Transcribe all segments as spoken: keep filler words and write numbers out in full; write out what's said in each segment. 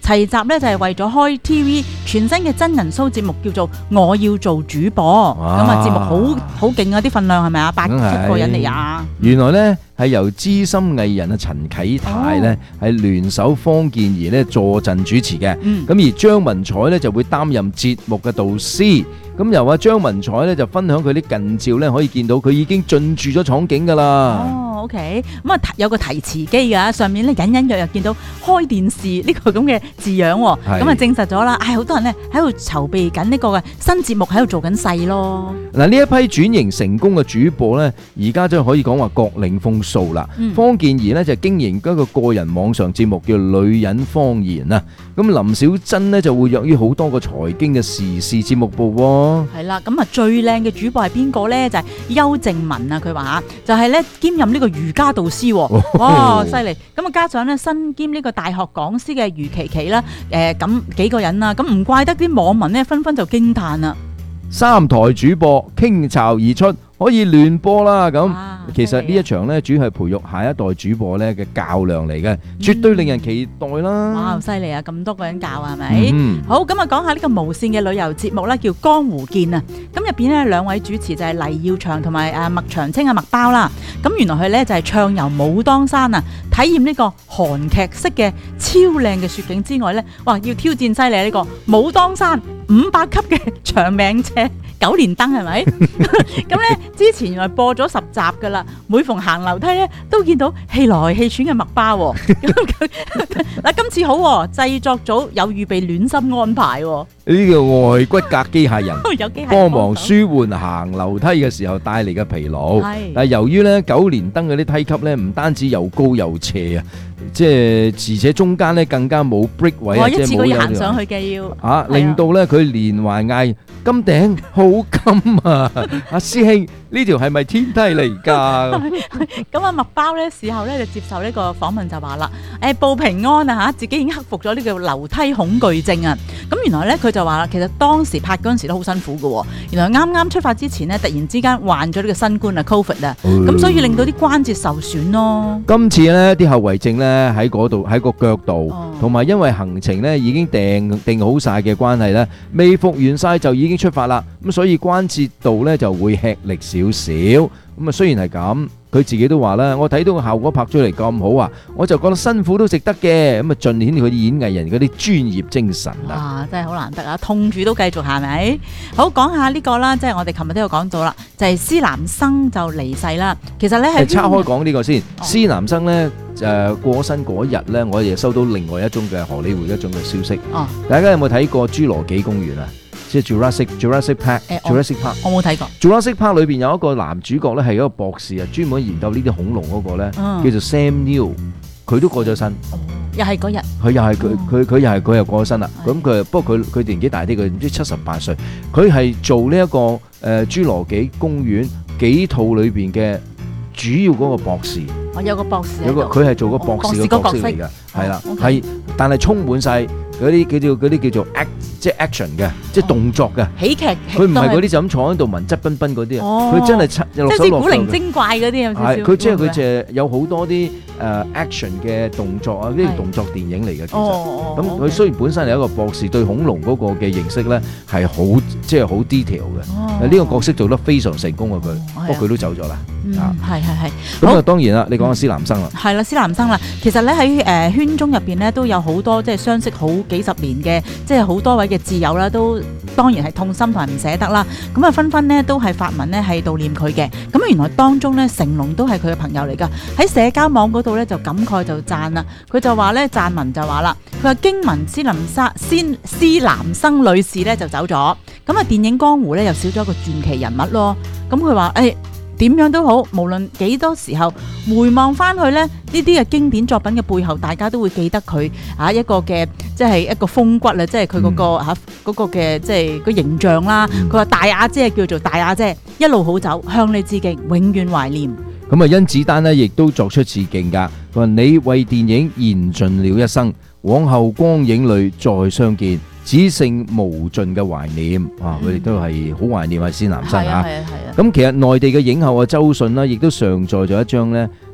齊集咧就係為咗開 T V 全新嘅真人 show 節目，叫做《我要做主播》。咁啊節目好好勁啊，啲份量係咪啊？百七個人嚟啊！ 原來咧係由資深藝人啊陳啟泰咧係聯手方健儀咧坐鎮主持嘅。咁、嗯、而張文采咧就會擔任節目嘅導師。咁由阿張文采咧就分享佢啲近照咧，可以見到佢已經進駐咗廠景噶啦。 哦 ，OK， 咁啊有個提詞機噶，上面咧隱隱約約見到開電視呢個咁嘅字樣，咁啊證實咗啦。唉，好多人咧喺度籌備緊呢個嘅新節目，喺度做緊勢咯。 嗱，呢一批轉型成功嘅主播咧，而家真係可以講話各領風騷啦。嗯、方健儀咧就經營一個個人網上節目叫《女人謊言》啊。咁林小珍呢就活躍於好多個財經嘅時事節目噃喎。 係啦，咁啊最靚嘅主播係邊個咧？就係、是、邱靜文啊，佢話吓就係咧兼任呢個瑜伽導師，哇，犀利！咁啊加上咧身兼呢個大學講師嘅余琪琪啦，誒、呃、咁幾個人啦，咁唔怪得啲網民咧紛紛就驚嘆啦。 三台主播傾巢而出，可以聯播啦咁。其實呢一場咧，主要係培育下一代主播咧嘅較量嚟嘅，絕對令人期待啦。 哇，犀利啊！咁多個人教係咪？嗯、好，咁啊講下呢個無線嘅旅遊節目啦，叫《江湖見》啊。咁入邊咧兩位主持就係黎耀祥同埋誒麥長青啊麥包啦。咁原來佢咧就係暢遊武當山啊，體驗呢個韓劇式嘅超靚嘅雪景之外咧，哇！要挑戰犀利呢個武當山五百級嘅長命車九連燈係咪？咁咧之前原來播咗十集噶啦，每逢行樓梯咧都見到氣來氣喘嘅麥巴喎。嗱今次好喎，製作組有預備暖心安排喎。 呢個外骨骼機械人有機械幫忙舒緩行樓梯嘅時候帶嚟嘅疲勞。但係由於咧九連燈嗰啲梯級咧唔單止又高又斜啊，即係而且中間咧更加冇 break 位啊，即係冇有。我一次過要行上去嘅要啊，令到咧佢連環嗌金頂好金啊！阿師兄呢條係咪天梯嚟㗎？ 咁啊麥包咧事後咧就接受呢個訪問就話啦，誒報平安啊嚇，自己已經克服咗呢個樓梯恐懼症啊！咁原來咧佢就話啦，其實當時拍嗰陣時都好辛苦嘅喎。原來啱啱出發之前咧，突然之間患咗呢個新冠啊 Covid 啊，咁所以令到啲關節受損咯。今次咧啲後遺症咧喺嗰度喺個腳度，同埋因為行程咧已經訂定好晒嘅關係咧，未復原晒就已經出發啦。咁所以關節度咧就會吃力少少。咁啊雖然係咁，佢自己都話啦，我睇到個效果拍出嚟咁好啊，我就覺得辛苦都值得嘅。咁啊盡顯佢演藝人嗰啲專業精神啦。 哇，真係好難得啊！痛住都繼續係咪？好，講下呢個啦，即係我哋琴日都有講到啦，就係施南生就離世啦。其實咧係拆開講呢個先，施南生咧誒過身嗰日咧，我哋收到另外一宗嘅荷里活一宗嘅消息。哦，大家有冇睇過侏羅紀公園啊？即係 Jurassic Jurassic Park，Jurassic Park，我冇睇過。Jurassic Park 裏邊有一個男主角咧，係一個博士啊，專門研究呢啲恐龍嗰個咧，叫做 Sam Neill，佢都過咗身。又係嗰日。佢又係佢佢佢又係佢又過咗身啦。咁佢不過佢佢年紀大啲，佢唔知七十八歲。佢係做呢一個誒侏羅紀公園幾套裏邊嘅主要嗰個博士。我有個博士。有個佢係做個博士嘅角色嚟㗎，係啦，係但係充滿晒嗰啲叫做嗰啲叫做 act 即係 action 嘅，即係動作嘅喜劇。佢唔係嗰啲就咁坐喺度文質彬彬嗰啲啊，佢真係七落手落腳嘅。即係古靈精怪嗰啲有少少。係佢即係佢就係有好多啲誒 action 嘅動作啊，呢啲動作電影嚟嘅其實。咁佢雖然本身係一個博士，對恐龍嗰個嘅認識咧係好即係好 detail 嘅。呢個角色做得非常成功啊佢，不過佢都走咗啦。啊，係係係。 咁啊當然啦，你講下施南生啦。 係啦，施南生啦，其實咧喺誒圈中入邊咧都有好多即係相識好幾十年嘅，即係好多位嘅摯友啦，都當然係痛心同埋唔捨得啦。咁啊，紛紛呢都係發文呢係悼念佢嘅。咁原來當中呢，成龍都係佢嘅朋友嚟㗎。喺社交網嗰度呢，就感慨就讚啦。佢就話呢，讚文就話啦，佢話經文施林沙先施南生女士呢就走咗。咁啊，電影江湖呢又少咗一個傳奇人物咯。咁佢話誒。點樣都好，無論幾多時候回望翻去咧，呢啲嘅經典作品嘅背後，大家都會記得佢啊一個嘅即係一個風骨啦，即係佢嗰個嚇嗰個嘅即係個形象啦。佢話大亞姐叫做大亞姐，一路好走，向你致敬，永遠懷念。 咁啊，甄子丹呢亦都作出致敬㗎。佢話你為電影燃盡了一生，往後光影裏再相見。只剩無盡嘅懷念啊！佢哋都係好懷念啊施南生啊！咁其實內地嘅影后啊周迅啦，亦都上載咗一張咧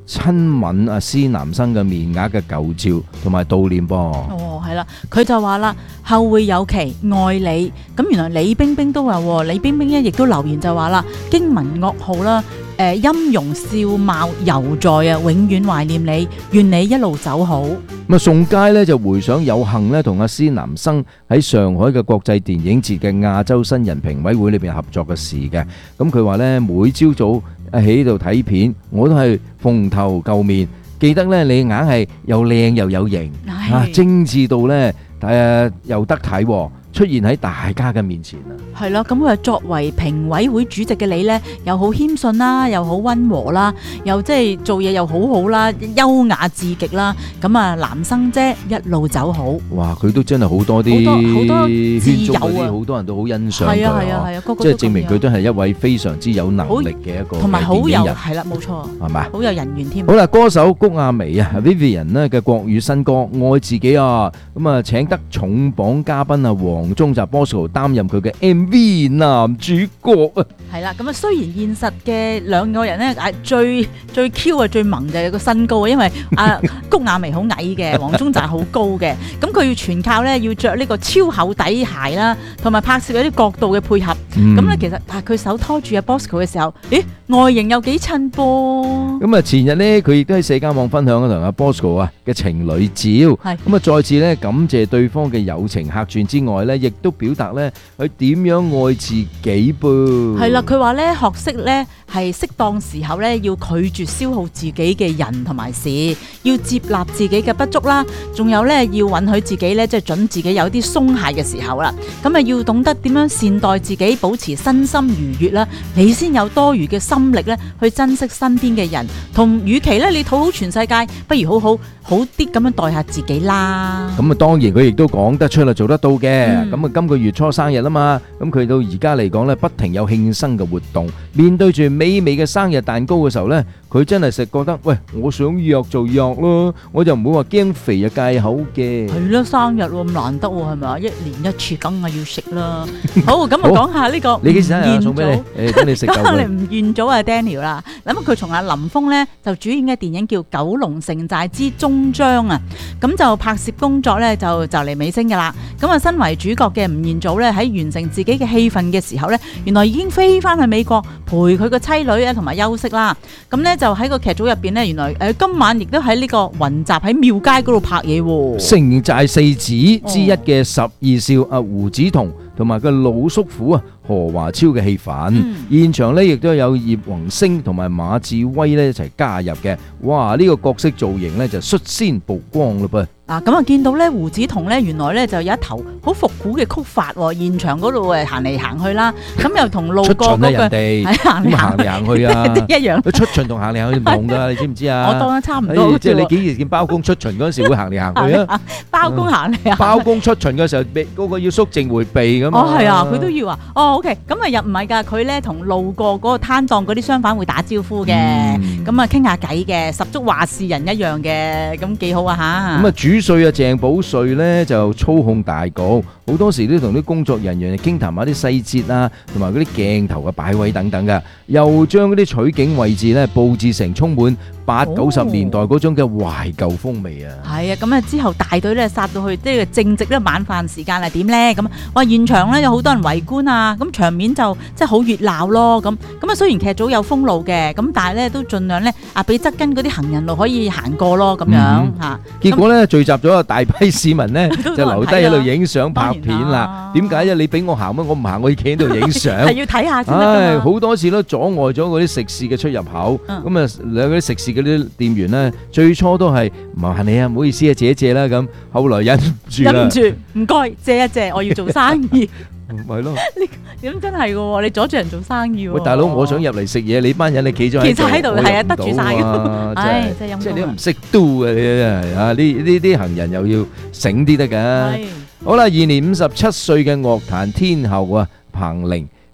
親吻阿施南生嘅面額嘅舊照同埋悼念噃。 哦，係啦，佢就話啦，後會有期，愛你。咁原來李冰冰都話，李冰冰咧亦都留言就話啦，經文噩耗啦。誒、呃、音容笑貌猶在啊，永遠懷念你，願你一路走好。 咁啊，宋佳咧就回想有幸咧同阿施南生喺上海嘅國際電影節嘅亞洲新人評委會裏邊合作嘅事嘅。咁佢話咧，每朝早喺度睇片，我都係蓬頭垢面，記得咧你硬係又靚又有型，啊精緻到咧誒又得體喎。出現喺大家嘅面前啊！ 係咯，咁佢話作為評委會主席嘅你呢，又好謙遜啦，又好溫和啦，又即係做嘢又好好啦，優雅至極啦。咁啊，南生姐一路走好。哇！ 佢都真係好多啲好多自由啊， 好多人都好欣賞佢。 係啊係啊係啊， 即係證明佢都係一位非常之有能力嘅一個同埋好有係啦，冇錯， 係咪？ 好有人緣添。 好啦，歌手谷婭溦啊 ，Vivian 呢嘅國語新歌《愛自己》啊，咁啊請得重磅嘉賓啊，黃宗澤 Bosco 擔任佢嘅 M V 男主角啊。 係啦，咁啊雖然現實嘅兩個人咧，最最 Q 啊最萌就係個身高啊，因為啊谷婭溦好矮嘅，黃宗澤好高嘅，咁佢要全靠咧要着呢個超厚底鞋啦，同埋拍攝有啲角度嘅配合，咁咧、嗯、其實啊佢手拖住阿 Bosco 嘅時候，咦外形有幾襯噃。 咁啊前日咧佢亦都喺社交網分享咗同阿 Bosco 啊嘅情侶照，咁啊再次咧感謝對方嘅友情客串之外咧，亦都表達咧佢點樣愛自己噃。 係啦，佢話咧學識咧係適當時候咧要拒絕消耗自己嘅人同埋事，要接納自己嘅不足啦，仲有咧要允許自己咧即係準自己有啲鬆懈嘅時候啦。咁啊要懂得點樣善待自己，保持身心愉悅啦，你先有多餘嘅心力咧去珍惜身邊嘅人。同與其咧你討好全世界，不如好好好啲咁樣待下自己啦。 咁啊當然佢亦都講得出啦，做得到嘅。咁啊、嗯、今個月初生日啦嘛，咁佢到而家嚟講咧，不停有慶生嘅活動，面對住美味嘅生日蛋糕嘅時候咧，佢真係食覺得，喂，我想約就約咯，我就唔會話驚肥啊戒口嘅。係咯，生日咁難得係咪啊？一年一次梗係要食啦。好，咁我講下呢個。 你幾時生日送俾你？誒，等你食夠佢。 吳彥祖啊 Daniel 啦，咁佢從阿林峰咧就主演嘅電影叫《九龍城寨之終章》啊，咁就拍攝工作咧就就嚟尾聲噶啦。咁啊，身為主角嘅吳彥祖咧喺完成自己嘅戲份嘅時候咧，原來已經飛翻去美國陪佢個妻女啊同埋休息啦。咁咧就喺個劇組入邊咧，原來誒今晚亦都喺呢個雲集喺廟街嗰度拍嘢喎。城寨四子之一嘅十二少阿胡子彤同埋個老叔父啊何華超嘅戲份，嗯、現場咧亦都有葉宏星同埋馬志威咧一齊加入嘅。哇！呢、這個角色造型咧就率先曝光嘞噃。 啊，咁啊見到咧胡子彤咧原來咧就有一頭好復古嘅曲髮喎，現場嗰度誒行嚟行去啦，咁又同路過嗰個係行嚟行去啊，一樣。 出巡同行嚟行去唔同㗎，你知唔知啊？ 我當得差唔多。 即係你幾時見包公出巡嗰陣時會行嚟行去啊？ 包公行嚟啊！ 包公出巡嘅時候，嗰個要肅靜迴避㗎嘛。 哦，係啊，佢都要啊。哦 ，OK，咁啊又唔係㗎，佢咧同路過嗰個攤檔嗰啲商販會打招呼嘅，咁啊傾下偈嘅，十足話事人一樣嘅，咁幾好啊嚇。咁啊主帥啊鄭寶瑞咧就操控大局，好多時都同啲工作人員傾談下啲細節啊，同埋嗰啲鏡頭嘅擺位等等嘅，又將嗰啲取景位置咧佈置成充滿八九十年代嗰種嘅懷舊風味啊。 係啊，咁啊之後大隊咧殺到去即係正值咧晚飯時間係點咧？咁哇現場咧有好多人圍觀啊，咁場面就即係好熱鬧咯。咁咁啊雖然劇組有封路嘅，咁但係咧都盡量咧啊俾側跟嗰啲行人路可以行過咯，咁樣嚇。 結果咧聚集咗大批市民咧就留低喺度影相拍片啦。點解啫？你俾我行咩？我唔行，我要企喺度影相。 係要睇下先得㗎嘛。 唉，好多次都阻礙咗嗰啲食肆嘅出入口。咁啊，兩嗰啲食肆嗰啲店員咧，最初都係唔係你啊，唔好意思啊，借一借啦咁。後來忍唔住啦， 忍唔住，唔該借一借，我要做生意。 係咯， 你咁真係嘅喎，你阻住人做生意喎。 喂，大佬，我想入嚟食嘢，你班人你企咗喺度， 企喺度係啊，得住晒嘅。唉，真係陰功。 即係你都唔識 do 嘅，你真係啊！呢呢啲行人又要醒啲得㗎。好啦，現年五十七歲嘅樂壇天后啊，彭羚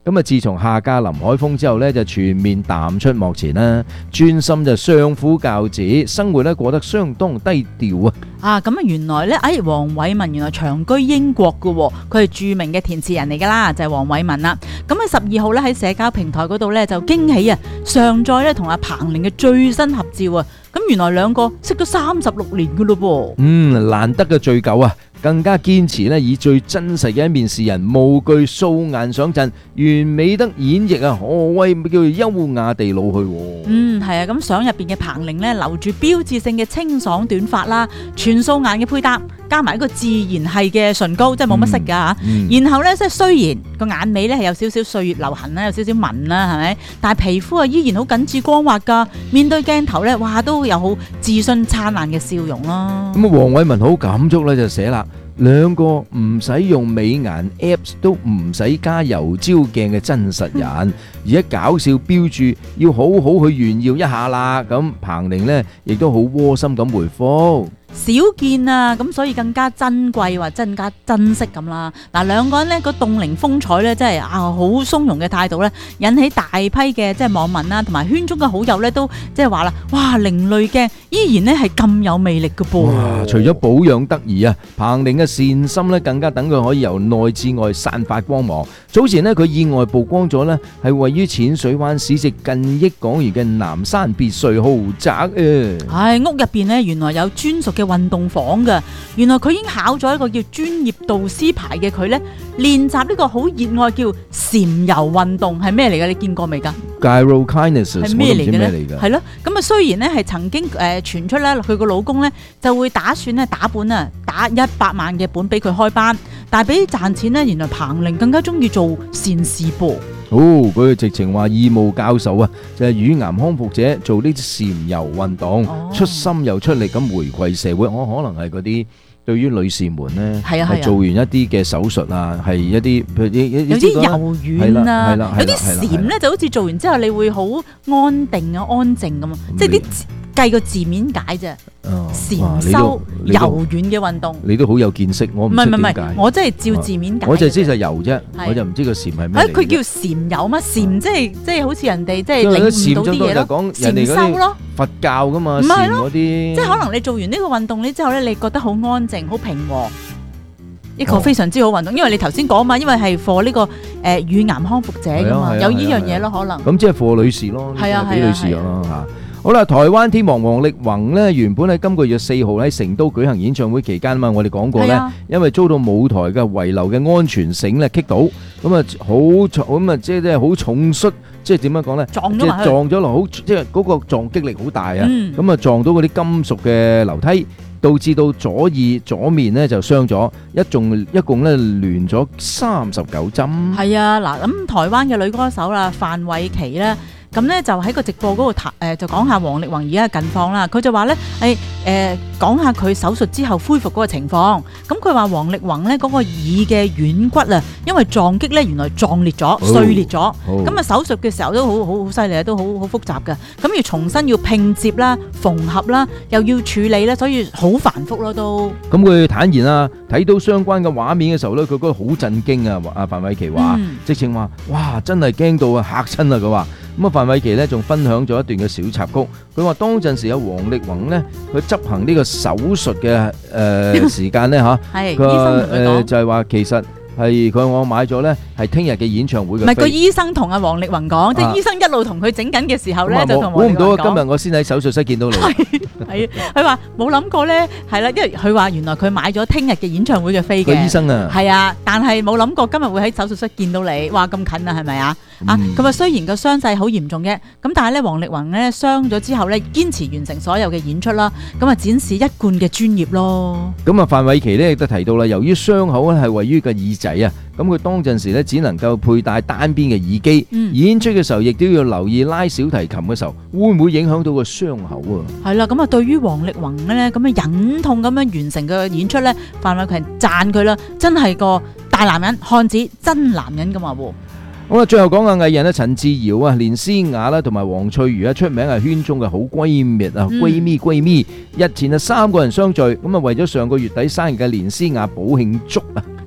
咁啊，自從下嫁林海峰之後咧，就全面淡出幕前啦，專心就相夫教子，生活咧過得相當低調啊！ 啊，咁啊，原來咧，哎，黃偉文原來長居英國嘅喎，佢係著名嘅填詞人嚟㗎啦，就係黃偉文啦。咁喺十二號咧喺社交平台嗰度咧就驚喜啊，上載咧同阿彭羚嘅最新合照啊！咁原來兩個識咗三十六年㗎咯噃。嗯， 難得嘅聚舊啊！更加堅持咧，以最真實嘅一面示人，無懼素顏上陣，完美得演繹啊！可謂叫做優雅地老去。 嗯，係啊，咁相入邊嘅彭羚咧，留住標誌性嘅清爽短髮啦，全素顏嘅配搭，加埋一個自然系嘅唇膏，即係冇乜色噶吓。嗯嗯、然後咧，即係雖然個眼尾咧係有少少歲月留痕啦，有少少紋啦，係咪？但係皮膚啊依然好緊緻光滑噶，面對鏡頭咧，哇都有好自信燦爛嘅笑容啦。 咁啊，黃偉文好感觸咧，就寫啦。兩個唔使用美顏 Apps 都唔使加油焦鏡嘅真實人，而家搞笑標注要好好去炫耀一下啦。咁彭羚呢亦都好窩心咁回覆。 少見啊，咁所以更加珍貴或更加珍惜咁啦。嗱，兩個人呢個凍齡風采咧，真係啊好從容嘅態度咧，引起大批嘅即係網民啦，同埋圈中嘅好友咧，都即係話啦，哇，另類鏡依然咧係咁有魅力嘅噃。 哇！除咗保養得宜啊，彭羚嘅善心咧，更加等佢可以由內至外散發光芒。早前呢，佢意外曝光咗呢係位於淺水灣市值近億港元嘅南山別墅豪宅啊！ 唉，屋入邊呢，原來有專屬嘅運動房㗎，原來佢已經考咗一個叫專業導師牌嘅佢呢，練習呢個好熱愛叫禪游運動係咩嚟㗎？你見過未㗎 ？Gyrokinesis 係咩嚟嘅咧？ 係係咯，咁啊雖然呢係曾經誒傳出咧，佢個老公呢就會打算咧打本啊，打一百萬嘅本俾佢開班，但係俾賺錢呢，原來彭羚更加中意做善事噃。 哦，佢直情話義務教授啊，就係乳癌康復者做呢啲禪游運動，哦、出心又出力咁回饋社會。我可能係嗰啲對於女士們呢，係、啊、做完一啲嘅手術啊，係一啲有啲柔軟啊，有啲禪咧就好似做完之後你會好安定啊、安靜咁啊，即係啲計個字面解啫。禪修柔軟嘅運動， 你都好有見識。我唔識點解， 我真係照字面解。 我就知就柔啫，我就唔知個禪係咩。 佢叫禪柔嘛？禪即係即係好似人哋即係領悟到啲嘢咯。禪修咯， 佛教噶嘛？ 唔係咯， 嗰啲即係可能你做完呢個運動呢之後咧，你覺得好安靜、好平和，一個非常之好運動。因為你頭先講嘛，因為係 for 呢個誒乳癌康復者噶嘛，有呢樣嘢咯，可能。 咁即係 for 女士咯， 係啊， 俾女士咯吓。好啦，台灣天王王力宏呢，原本喺今個月四號喺成都舉行演唱會期間啊嘛，我哋講過呢，啊、因為遭到舞台嘅遺留嘅安全繩咧棘到，咁啊好咁啊即係好重摔，即係點樣講呢？撞咗埋，撞咗落好，即係嗰個撞擊力好大啊！咁啊、嗯、撞到嗰啲金屬嘅樓梯，導致到左耳左面呢就傷咗，一共一共咧連咗三十九針。係啊，嗱咁台灣嘅女歌手啦，范瑋琪咧。咁咧就喺個直播嗰度談誒，就講下王力宏而家嘅近況啦。佢就話咧誒誒，講下佢手術之後恢復嗰個情況。咁佢話王力宏咧嗰個耳嘅軟骨啊，因為撞擊咧原來撞裂咗、碎裂咗。咁啊、oh. 手術嘅時候都好好好犀利啊，都好好複雜㗎。咁要重新要拼接啦、縫合啦，又要處理咧，所以好繁複咯都。 咁佢坦言啊，睇到相關嘅畫面嘅時候咧，佢覺得好震驚啊！阿范瑋琪話，嗯、直情話哇，真係驚到啊嚇親啊！佢話。咁啊，范瑋琪咧仲分享咗一段嘅小插曲，佢話當陣時有王力宏咧去執行呢個手術嘅誒時間咧嚇，佢話誒就係話其實係佢我買咗咧係聽日嘅演唱會嘅。唔係個醫生同阿王力宏講，即係醫生一路同佢整緊嘅時候咧，就同王力宏講。 估唔到今日我先喺手術室見到你。 係佢話冇諗過咧，係啦，因為佢話原來佢買咗聽日嘅演唱會嘅飛嘅。 個醫生啊， 係啊，但係冇諗過今日會喺手術室見到你，哇咁近啊，係咪啊？啊，咁啊雖然個傷勢好嚴重嘅，咁但係咧王力宏咧傷咗之後咧，堅持完成所有嘅演出啦，咁啊展示一貫嘅專業咯。 咁啊范瑋琪咧亦都提到啦，由於傷口咧係位於個耳仔啊，咁佢當陣時咧只能夠佩戴單邊嘅耳機，嗯、演出嘅時候亦都要留意拉小提琴嘅時候會唔會影響到個傷口啊？係啦，咁啊對於王力宏咧咁啊忍痛咁樣完成嘅演出咧，范瑋琪讚佢啦，真係個大男人漢子，真男人咁話喎。 好啦，最後講下藝人咧，陳自瑤啊、連詩雅啦，同埋黃翠如啊，出名係圈中嘅好閨蜜啊，閨蜜閨蜜。日前啊，三個人相聚，咁啊為咗上個月底生日嘅連詩雅補慶祝啊。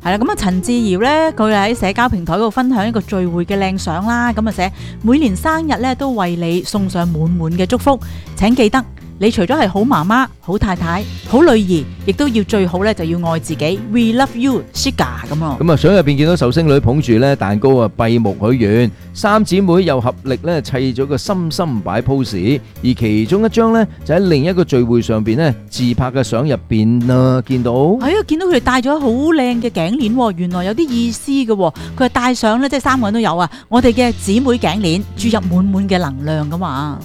係啦，咁啊陳志堯咧，佢喺社交平台嗰度分享一個聚會嘅靚相啦，咁啊寫每年生日咧都為你送上滿滿嘅祝福，請記得你除咗係好媽媽、好太太、好女兒，亦都要最好咧就要愛自己。We love you, Shiga 咁咯。 咁啊，相入邊見到壽星女捧住咧蛋糕啊，閉目許願，三姊妹又合力咧砌咗個心心擺 pose，而其中一張咧就喺另一個聚會上邊咧自拍嘅相入邊啊，見到係啊，見到佢哋戴咗好靚嘅頸鏈，原來有啲意思嘅。佢係戴上咧，即係三個人都有啊。我哋嘅姊妹頸鏈注入滿滿嘅能量咁話。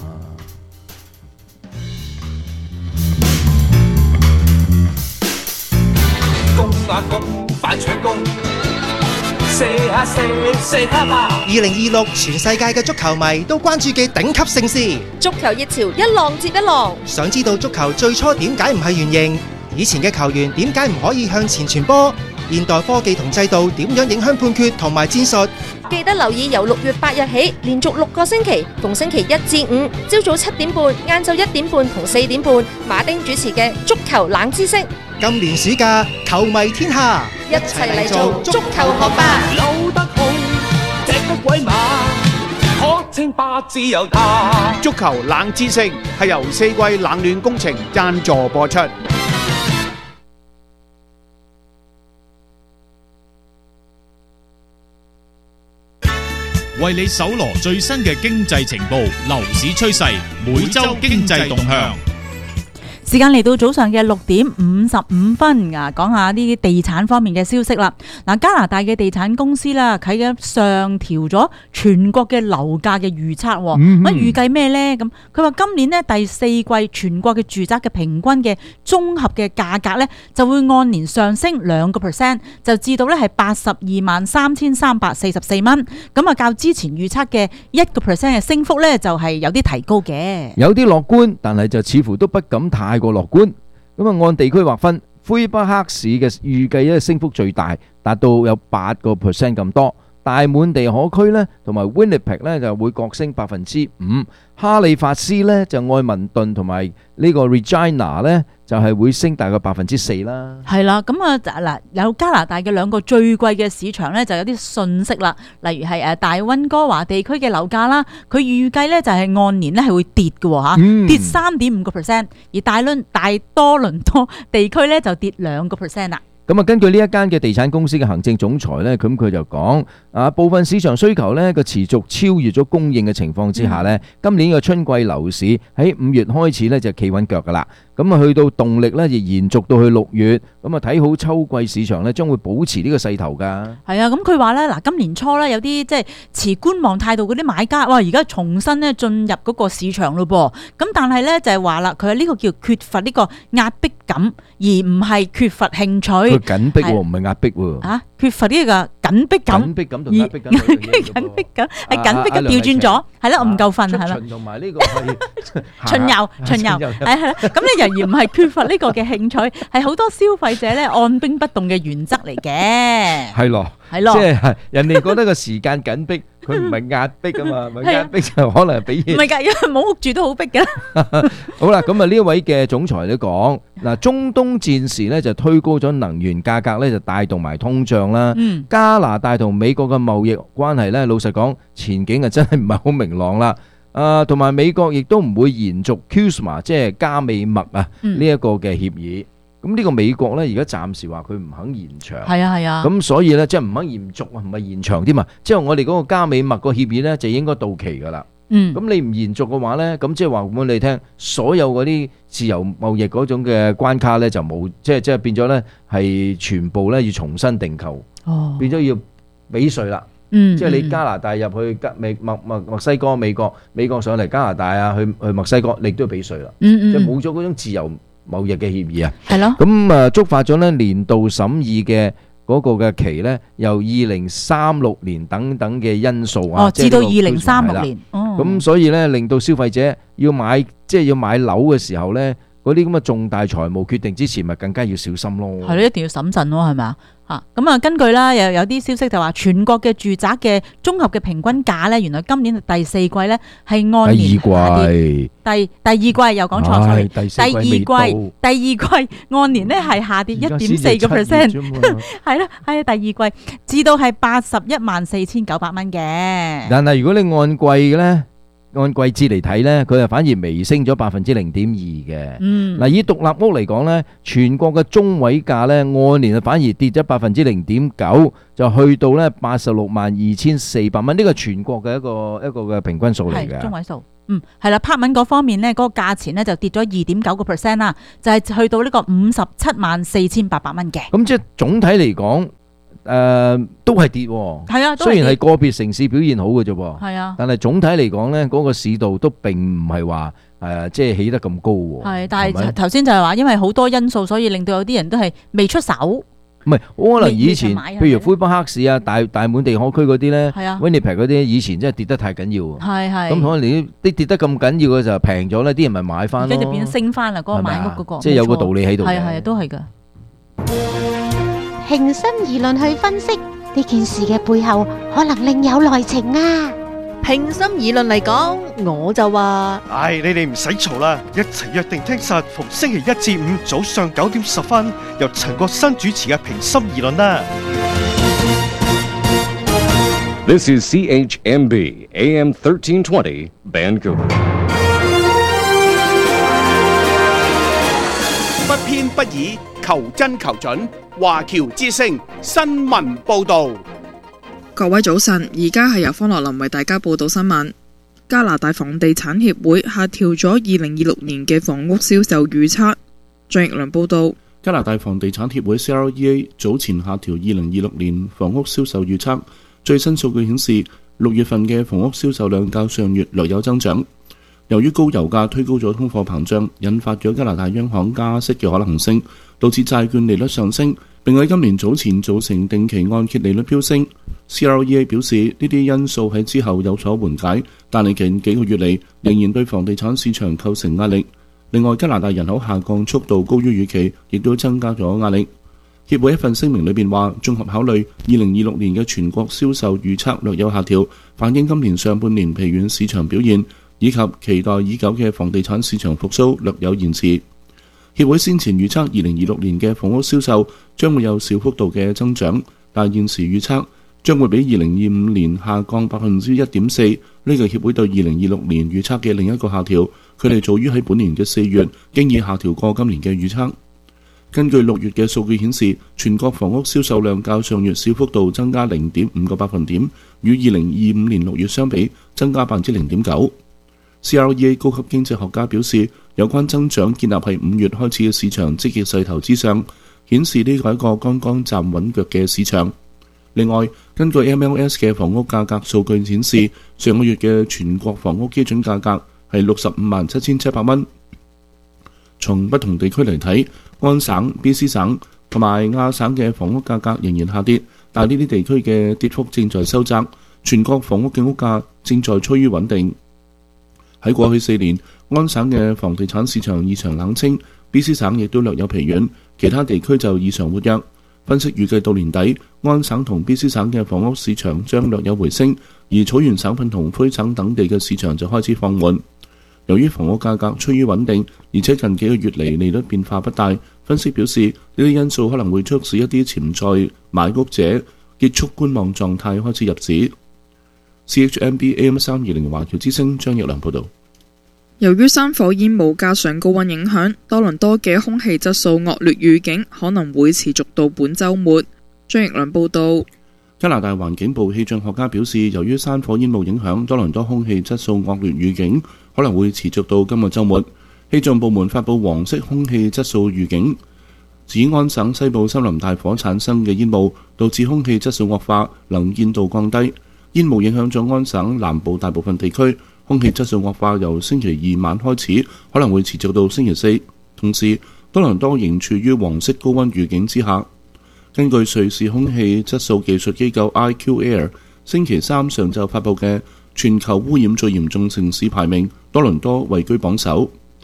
快搶攻，射下射，射下吧！ 二零二六全世界嘅足球迷都關注嘅頂級盛事， 足球熱潮一浪接一浪。 想知道足球最初點解唔係圓形？以前嘅球員點解唔可以向前傳波？現代科技同制度點樣影響判決同埋戰術？ 記得留意由六月八日起，連續六個星期，逢星期一至五，朝早七點半、晏晝一點半同四點半，馬丁主持嘅足球冷知識。 今年暑假，球迷天下， 一齊嚟做足球學霸。 扭得好，踢得鬼馬，可稱霸自由他。 足球冷知識係由四季冷暖工程贊助播出。 為你搜羅最新嘅經濟情報、樓市趨勢、每周經濟動向。 時間嚟到早上嘅六點五十五分啊，講下啲地產方面嘅消息啦。嗱，加拿大嘅地產公司啦，佢嘅上調咗全國嘅樓價嘅預測。咁、嗯、預計咩呢？咁佢話今年呢第四季全國嘅住宅嘅平均嘅綜合嘅價格呢，就會按年上升兩個 percent， 就至到呢係八十二萬三千三百四十四蚊。咁啊，較之前預測嘅一個 percent 嘅升幅呢，就係有啲提高嘅。 有啲樂觀，但係就似乎都不敢太過樂觀。咁啊，按地區劃分，魁北克市嘅預計咧升幅最大，達到有八個 percent 咁多。大滿地可區咧，同埋 Winnipeg 咧就會各升百分之五。哈利法斯咧就愛民頓同埋呢個 Regina 咧就係會升大概百分之四啦。 係啦，咁啊嗱，有加拿大嘅兩個最貴嘅市場咧，就有啲信息啦。例如係誒大溫哥華地區嘅樓價啦，佢預計咧就係按年咧係會跌嘅嚇，嗯、跌三點五個 percent。而大倫大多倫多地區咧就跌兩個 percent 啦。 咁啊，根據呢一間嘅地產公司嘅行政總裁咧，咁佢就講啊，部分市場需求咧個持續超越咗供應嘅情況之下咧，嗯、今年嘅春季樓市喺五月開始咧就企穩腳噶啦。咁啊，去到動力咧亦延續到去六月，咁啊睇好秋季市場咧將會保持呢個勢頭噶。係啊，咁佢話咧嗱，今年初咧有啲即係持觀望態度嗰啲買家，哇，而家重新咧進入嗰個市場咯噃。咁但係咧就係話啦，佢係呢個叫缺乏呢個壓迫感，而唔係缺乏興趣。 佢緊迫喎，唔係壓迫喎。 啊，缺乏呢個緊迫感。 緊迫感同壓迫感。 緊迫感係緊迫感調轉咗，係啦，我唔夠瞓係啦。 巡同埋呢個係巡遊，巡遊係係啦。咁你又而唔係缺乏呢個嘅興趣，係好多消費者咧按兵不動嘅原則嚟嘅。 係咯， 係咯， 即係人哋覺得個時間緊迫，佢唔係壓迫噶嘛，咪壓迫就可能係俾嘢。 唔係㗎，因為冇屋住都好逼㗎。 好啦，咁啊呢一位嘅總裁都講，嗱，中東戰事咧就推高咗能源價格咧，就帶動埋通脹啦。嗯，加拿大同美國嘅貿易關係咧，老實講前景啊真係唔係好明朗啦。啊，同埋美國亦都唔會延續 C U S M A 即係加美墨啊呢一個嘅協議。咁呢個美國咧而家暫時話佢唔肯延長。係啊係啊。咁所以咧即係唔肯延續啊，唔係延長添啊。即係我哋嗰個加美墨個協議咧就應該到期噶啦。嗯。咁你唔延續嘅話咧，咁即係話俾你聽，所有嗰啲自由貿易嗰種嘅關卡咧就冇，即係即係變咗咧係全部咧要重新訂購。哦。變咗要俾稅啦。嗯，即係你加拿大入去加美墨墨墨西哥、美國，美國上嚟加拿大啊，去去墨西哥，你都要俾稅啦。嗯嗯，即係冇咗嗰種自由貿易嘅協議啊。係咯。咁啊，觸發咗咧年度審議嘅嗰個嘅期咧，由二零三六年等等嘅因素啊， 哦，至到二零三六年。哦。 咁所以咧，令到消費者要買即係要買樓嘅時候咧， 嗰啲咁嘅重大財務決定之前，咪更加要小心咯。 係咯，一定要審慎咯，係咪啊？嚇咁啊，根據啦，有有啲消息就話，全國嘅住宅嘅綜合嘅平均價咧，原來今年第四季咧係按年下跌。第第二季又講錯咗，第二季第二季按年咧係下跌一點四個 percent， 係啦，係第二季至到係八十一萬四千九百蚊嘅。 但係如果你按季嘅咧，按季節嚟睇咧，佢係反而微升咗百分之零點二嘅。嗯，嗱，以獨立屋嚟講咧，全國嘅中位價咧按年啊反而跌咗百分之零點九，就去到咧八十六萬二千四百蚊。呢個全國嘅一個一個嘅平均數嚟嘅， 係中位數。嗯，係啦，拍文嗰方面咧，嗰個價錢咧就跌咗二點九個 percent 啦，就係去到呢個五十七萬四千八百蚊嘅。 咁即係總體嚟講，誒都係跌喎。 係啊， 雖然係個別城市表現好嘅啫噃。 係啊， 但係總體嚟講咧，嗰個市道都並唔係話誒即係起得咁高喎。 係，但係頭先就係話，因為好多因素，所以令到有啲人都係未出手。 唔係，可能以前譬如魁北克市啊、大大滿地可區嗰啲咧，Winnipeg嗰啲以前真係跌得太緊要。 係係。 咁可能你啲跌得咁緊要嘅時候平咗咧，啲人咪買翻咯。 而家就變咗升翻啦，嗰個買屋嗰個。 即係有個道理喺度。 係係都係㗎。 平心而論去分析呢件事嘅背後，可能另有內情啊！ 平心而論嚟講，我就話： 唉，你哋唔使嘈啦，一齊約定聽實逢星期一至五早上九點十分，由陳國新主持嘅平心而論啦。 This is C H M B A M thirteen twenty Vancouver。 不偏不倚，求真求準，華僑之聲新聞報導。 各位早晨，而家係由方樂林為大家報道新聞。加拿大房地產協會下調咗二零二六年嘅房屋銷售預測。張奕良報道。 加拿大房地產協會 C R E A 早前下調二零二六年房屋銷售預測，最新數據顯示，六月份嘅房屋銷售量較上月略有增長。由於高油價推高咗通貨膨脹，引發咗加拿大央行加息嘅可能性，導致債券利率上升，並喺今年早前造成定期按揭利率飆升。C R E A 表示，呢啲因素喺之後有所緩解，但係近幾個月嚟仍然對房地產市場構成壓力。另外，加拿大人口下降速度高於預期，亦都增加咗壓力。協會一份聲明裏邊話，綜合考慮二零二六年嘅全國銷售預測略有下調，反映今年上半年疲軟市場表現，以及期待已久嘅房地產市場復甦略有延遲。協會先前預測二零二六年嘅房屋銷售將會有小幅度嘅增長，但現時預測將會比二零二五年下降百分之一點四。呢個協會對二零二六年預測嘅另一個下調，佢哋早於喺本年嘅四月經已下調過今年嘅預測。根據六月嘅數據顯示，全國房屋銷售量較上月小幅度增加零點五個百分點，與二零二五年六月相比增加百分之零點九。C R E A 高級經濟學家表示，有關增長建立喺五月開始嘅市場積極勢頭之上，顯示呢個係一個剛剛站穩腳嘅市場。另外，根據 M L S 嘅房屋價格數據顯示，上個月嘅全國房屋基準價格係六十五萬七千七百蚊。從不同地區嚟睇，安省、B C 省同埋亞省嘅房屋價格仍然下跌，但呢啲地區嘅跌幅正在收窄，全國房屋嘅屋價正在趨於穩定。喺過去四年，安省嘅房地產市場異常冷清， B C 省亦都略有疲軟，其他地區就異常活躍。分析預計到年底，安省同 B C 省嘅房屋市場將略有回升，而草原省份同魁省等地嘅市場就開始放緩。由於房屋價格趨於穩定，而且近幾個月嚟利率變化不大，分析表示呢啲因素可能會促使一啲潛在買屋者結束觀望狀態，開始入市。C H M B A M 三二零華僑之聲張奕良報導。 由於山火煙霧加上高溫影響，多倫多嘅空氣質素惡劣預警可能會持續到本週末。張奕良報導。 加拿大環境部氣象學家表示，由於山火煙霧影響，多倫多空氣質素惡劣預警可能會持續到今個週末。氣象部門發布黃色空氣質素預警，指安省西部森林大火產生嘅煙霧導致空氣質素惡化，能見度降低。煙霧影響咗安省南部大部分地區，空氣質素惡化由星期二晚開始，可能會持續到星期四。同時，多倫多仍處於黃色高溫預警之下。根據瑞士空氣質素技術機構 I Q Air 星期三上晝發布嘅全球污染最嚴重城市排名，多倫多位居榜首。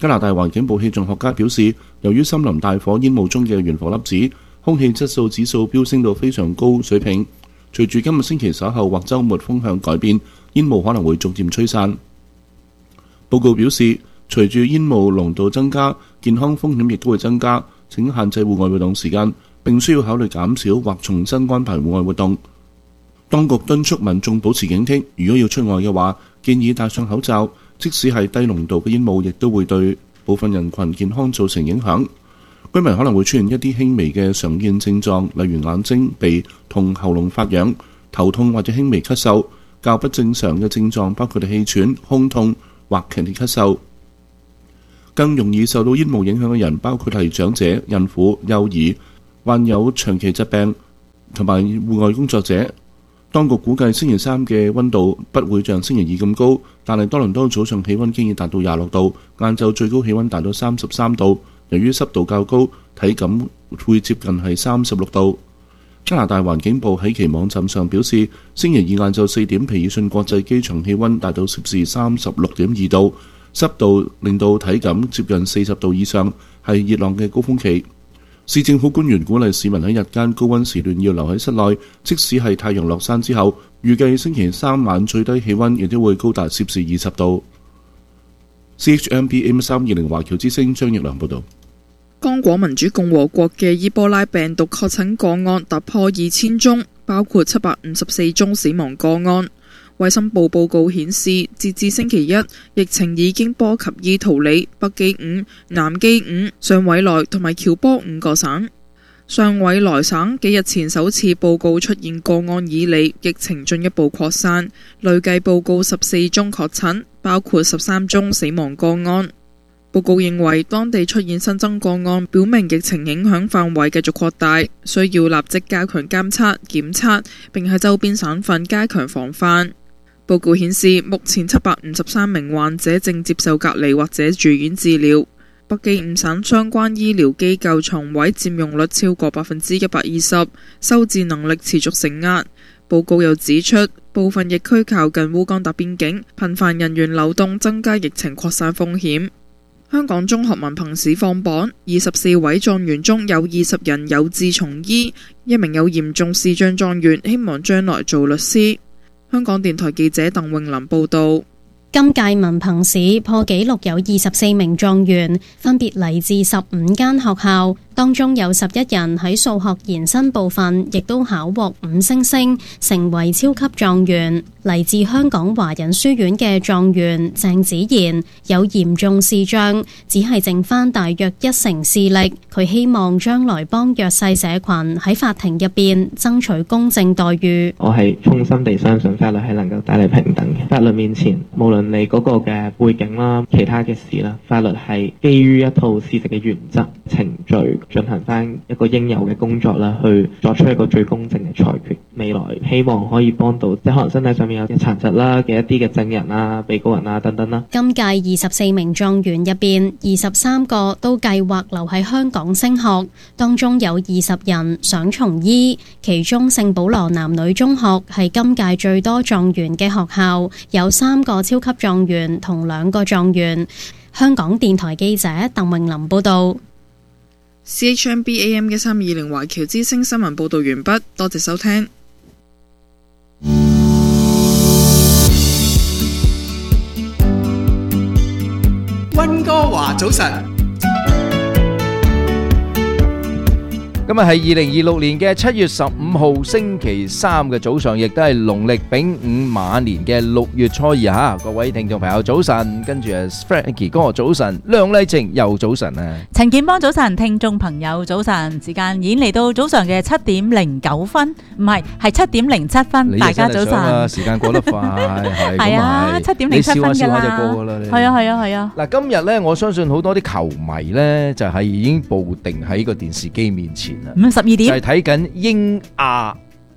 加拿大環境部氣象學家表示，由於森林大火煙霧中嘅懸浮粒子空氣質素指數飆升到非常高水平，隨住今日星期稍後或週末風向改變，煙霧可能會逐漸吹散。報告表示，隨住煙霧濃度增加，健康風險亦都會增加。請限制戶外活動時間，並需要考慮減少或重新安排戶外活動。當局敦促民眾保持警惕，如果要出外嘅話，建議戴上口罩。即使係低濃度嘅煙霧，亦都會對部分人群健康造成影響。居民可能會出現一啲輕微嘅常見症狀，例如眼睛、鼻同喉嚨發癢、頭痛或者輕微咳嗽。較不正常嘅症狀包括氣喘、胸痛或劇烈咳嗽。更容易受到煙霧影響嘅人包括係長者、孕婦、幼兒、患有長期疾病同埋戶外工作者。當局估計星期三嘅溫度不會像星期二咁高，但係多倫多早上氣溫經已達到廿六度，晏晝最高氣溫達到三十三度。由於濕度較高，體感會接近係三十六度。加拿大環境部喺其網站上表示，星期二晏晝四點，皮爾遜國際機場氣溫達到攝氏三十六點二度。濕度令到體感接近四十度以上，係熱浪嘅高峰期。市政府官員鼓勵市民喺日間高溫時段要留喺室內，即使係太陽落山之後，預計星期三晚最低氣溫亦都會高達攝氏二十度。C H M B A M 三二零華僑之聲張奕良報導。 剛果民主共和國嘅伊波拉病毒確診個案突破二千宗，包括七百五十四宗死亡個案。衛生部報告顯示，截至星期一，疫情已經波及伊圖里、北基伍、南基伍、上委內同埋喬波五個省。上委內省幾日前首次報告出現個案以嚟，疫情進一步擴散，累計報告十四宗確診，包括十三宗死亡個案。報告認為，當地出現新增個案，表明疫情影響範圍繼續擴大，需要立即加強監測、檢測，並喺周邊省份加強防範。報告顯示，目前七百五十三名患者正接受隔離或者住院治療。北基伍省相關醫療機構床位佔用率超過百分之一百二十，收治能力持續承壓。報告又指出，部分疫區靠近烏干達邊境，頻繁人員流動增加疫情擴散風險。香港中學文憑試放榜，二十四位狀元中有二十人有志從醫，一名有嚴重視障狀元希望將來做律師。香港電台記者鄧詠琳報道。 今屆文憑試破紀錄有二十四名狀元，分別嚟自十五間學校，當中有十一人喺數學延伸部分亦都考獲五星星，成為超級狀元。嚟自香港華仁書院嘅狀元鄭子賢有嚴重視障，只係剩翻大約一成視力。佢希望將來幫弱勢社群喺法庭入邊爭取公正待遇。 我係衷心地相信法律係能夠帶嚟平等嘅。法律面前，無論你嗰個嘅背景啦、其他嘅事啦，法律係基於一套事實嘅原則、程序進行翻一個應有嘅工作啦，去作出一個最公正嘅裁決。未來希望可以幫到，即係可能身體上面有啲殘疾啦嘅一啲嘅證人啊、被告人啊等等啦。 今屆二十四名狀元入邊，二十三個都計劃留喺香港升學，當中有二十人想從醫。其中聖保羅男女中學係今屆最多狀元嘅學校，有三個超級狀元同兩個狀元。香港電台記者鄧詠琳報道。 C H M B A M 嘅三二零華僑之聲新聞報道完畢，多謝收聽。 溫哥華早晨。 今日係二零二六年嘅七月十五號星期三嘅早上，亦都係農曆丙午馬年嘅六月初二吓。各位聽眾朋友早晨，跟住啊 Frankie 哥早晨，梁麗晴又早晨啊， 陳建邦早晨，聽眾朋友早晨，時間已經嚟到早上嘅七點零九分，唔係係七點零七分，大家早晨。 時間過得快，係係啊，七點零七分噶啦，係啊係啊係啊。 嗱，今日咧，我相信好多啲球迷咧，就係已經布定喺個電視機面前。 咁十二點就係睇緊英亞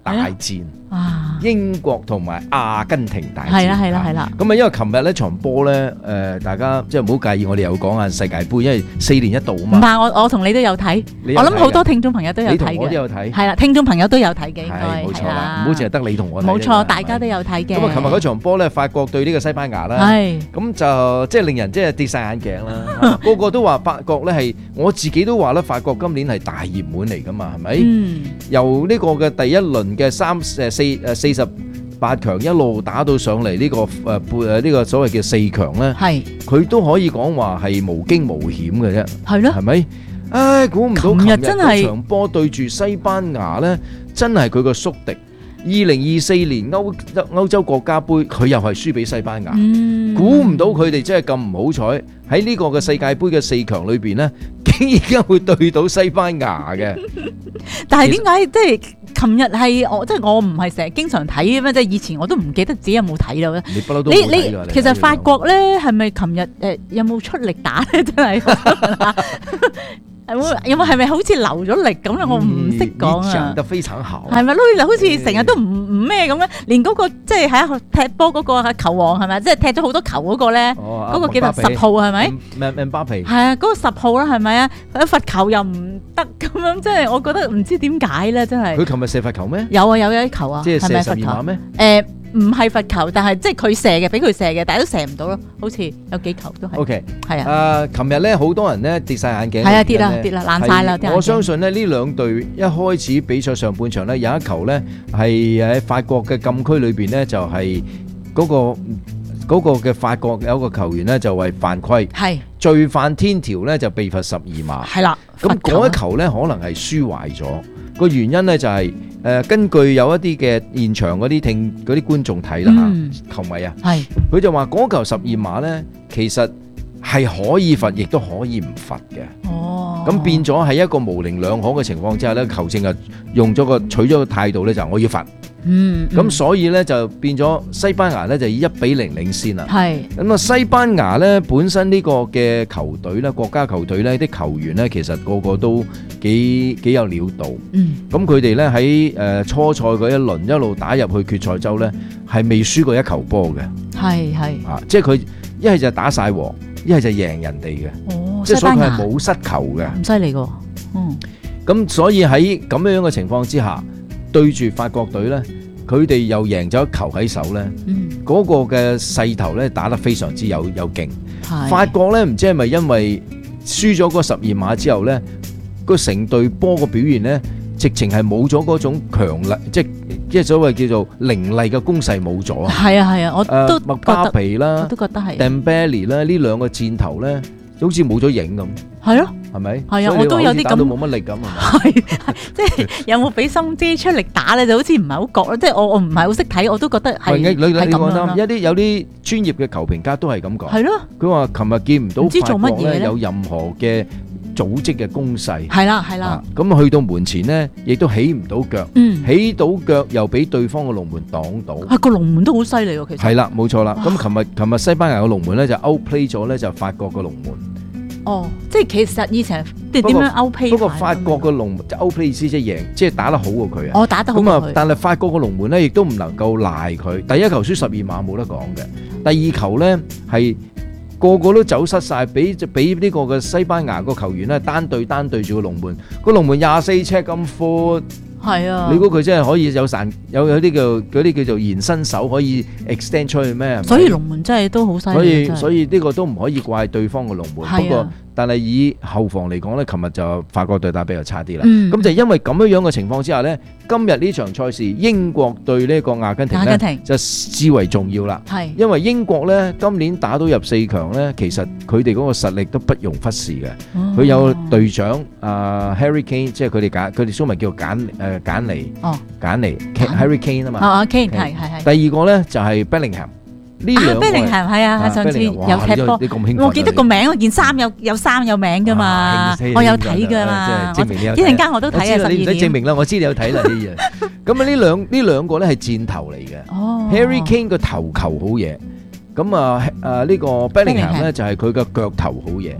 大戰。 啊！ 英國同埋阿根廷大戰， 係啦係啦係啦。 咁啊，因為琴日呢場波咧，誒大家即係唔好介意，我哋又講下世界盃，因為四年一度啊嘛。 唔怕，我我同你都有睇，我諗好多聽眾朋友都有睇嘅。 你同我都有睇， 係啦，聽眾朋友都有睇嘅，應該冇錯啦，唔好淨係得你同我睇。 冇錯，大家都有睇嘅。 咁啊，琴日嗰場波咧，法國對呢個西班牙啦， 係咁就即係令人即係跌晒眼鏡啦。個個都話法國咧係，我自己都話咧，法國今年係大熱門嚟噶嘛，係咪？嗯。由呢個嘅第一輪嘅三誒四誒四十八強一路打到上嚟呢個誒半誒呢個所謂嘅四強咧，係佢都可以講話係無驚無險嘅啫，係咯，係咪？唉，估唔到琴日真係場波對住西班牙咧，真係佢個宿敵。二零二四年歐歐洲國家杯，佢又係輸俾西班牙，估唔到佢哋真係咁唔好彩，喺呢個嘅世界盃嘅四強裏邊咧，竟然會對到西班牙嘅。 但係點解即係琴日係我即係我唔係成日經常睇嘅咩？即係以前我都唔記得自己有冇睇啦。 你不嬲都冇睇㗎。 其實法國咧係咪琴日誒有冇出力打咧？真係。有冇係咪好似流咗力咁咧？我唔識講啊！ 講得非常好， 係咪咯？好似成日都唔唔咩咁咧？連嗰個即係喺踢波嗰個球王係咪？即係踢咗好多球嗰個咧？嗰個幾多十號係咪？ 咩咩巴皮？ 係啊，嗰個十號啦係咪啊？佢罰球又唔得咁樣，即係我覺得唔知點解咧，真係。 佢琴日射罰球咩？ 有啊有有啲球啊， 即係射十二碼咩？ 誒。唔係罰球，但係即係佢射嘅，俾佢射嘅，但係都射唔到咯。好似有幾球都係。 OK， 係啊。 誒，琴日咧好多人咧跌晒眼鏡。 係啊，跌啦跌啦，爛晒啦。 我相信咧呢兩隊一開始比賽上半場咧有一球咧係喺法國嘅禁區裏邊咧就係嗰個嗰個嘅法國有一個球員咧就為犯規，係罪犯天條咧就被罰十二碼。係啦，咁嗰一球咧可能係輸壞咗。個原因咧就係、是、誒、呃、根據有一啲嘅現場嗰啲聽嗰啲觀眾睇啦嚇，球迷啊，係佢就話嗰球十二碼咧，其實係可以罰，亦都可以唔罰嘅。哦，咁變咗係一個模棱兩可嘅情況之下咧，球證啊用咗個取咗個態度咧，就係我要罰。嗯，咁所以咧就變咗西班牙咧就以一比零領先啦。係咁啊，西班牙咧本身呢個嘅球隊咧，國家球隊咧啲球員咧，其實個個都幾幾有料到。嗯，咁佢哋咧喺誒初賽嗰一輪一路打入去決賽周咧，係未輸過一球波嘅。係係啊，即係佢一係就打晒和，一係就贏人哋嘅。哦，即係所以佢係冇失球嘅。咁犀利㗎。嗯，咁所以喺咁樣嘅情況之下，對住法國隊咧，佢哋又贏咗一球喺手咧，嗰、嗯、個嘅勢頭咧打得非常之有有勁。法國咧唔知係咪因為輸咗嗰十二碼之後咧，個成隊波個表現咧，直情係冇咗嗰種強力，即係即係所謂叫做凌厲嘅攻勢冇咗啊！係啊係啊，我都麥巴皮啦，我都覺得係 Dembélé 啦，呢兩個箭頭咧，好似冇咗影咁。係咯，係咪？係啊，我都有啲咁，打到冇乜力咁啊！係即係有冇俾心機出力打咧？就好似唔係好覺咯。即係我我唔係好識睇，我都覺得係係咁樣。有啲有啲專業嘅球評家都係咁講。係咯，佢話琴日見唔到法國咧有任何嘅組織嘅攻勢。係啦係啦。咁去到門前呢，亦都起唔到腳。嗯，起到腳又俾對方嘅龍門擋到。係個龍門都好犀利喎，其實。係啦，冇錯啦。咁琴日琴日西班牙嘅龍門咧就 outplay 咗咧就法國嘅龍門。哦，即係其實以前即係點樣 outplay？不過法國嘅龍門 outplay 意思即係贏，即係打得好過佢啊！哦，打得好過佢。咁啊，但係法國嘅龍門咧，亦都唔能夠賴佢。第一球輸十二碼冇得講嘅，第二球咧係個個都走失曬，俾俾呢個嘅西班牙個球員咧單對單對住個龍門，個龍門廿四尺咁闊。係啊！你估佢真係可以有散有有啲叫嗰啲叫做延伸手可以 extend 出去咩？所以龍門真係都好犀利。所以所以呢個都唔可以怪對方嘅龍門。不過但係以後防嚟講咧，琴日就法國隊打比較差啲啦。咁就因為咁樣樣嘅情況之下咧，今日呢場賽事英國對呢個阿根廷咧就至為重要啦。係因為英國咧今年打到入四強咧，其實佢哋嗰個實力都不容忽視嘅。佢有隊長啊 Harry Kane， 即係佢哋簡佢哋蘇文叫簡誒。簡尼哦，簡尼 Harry Kane 啊嘛，啊 Kane 係係係。第二個咧就係 Bellingham，呢兩個 Bellingham 係啊，上次有踢波，我記得個名，件衫有有衫有名噶嘛，我有睇噶嘛，證明你有睇。一陣間我都睇啊，十二點。你唔使證明啦，我知你有睇啦呢樣。咁啊呢兩呢兩個咧係箭頭嚟嘅。哦 ，Harry Kane 個頭球好嘢，咁啊誒呢個 Bellingham 咧就係佢嘅腳頭好嘢。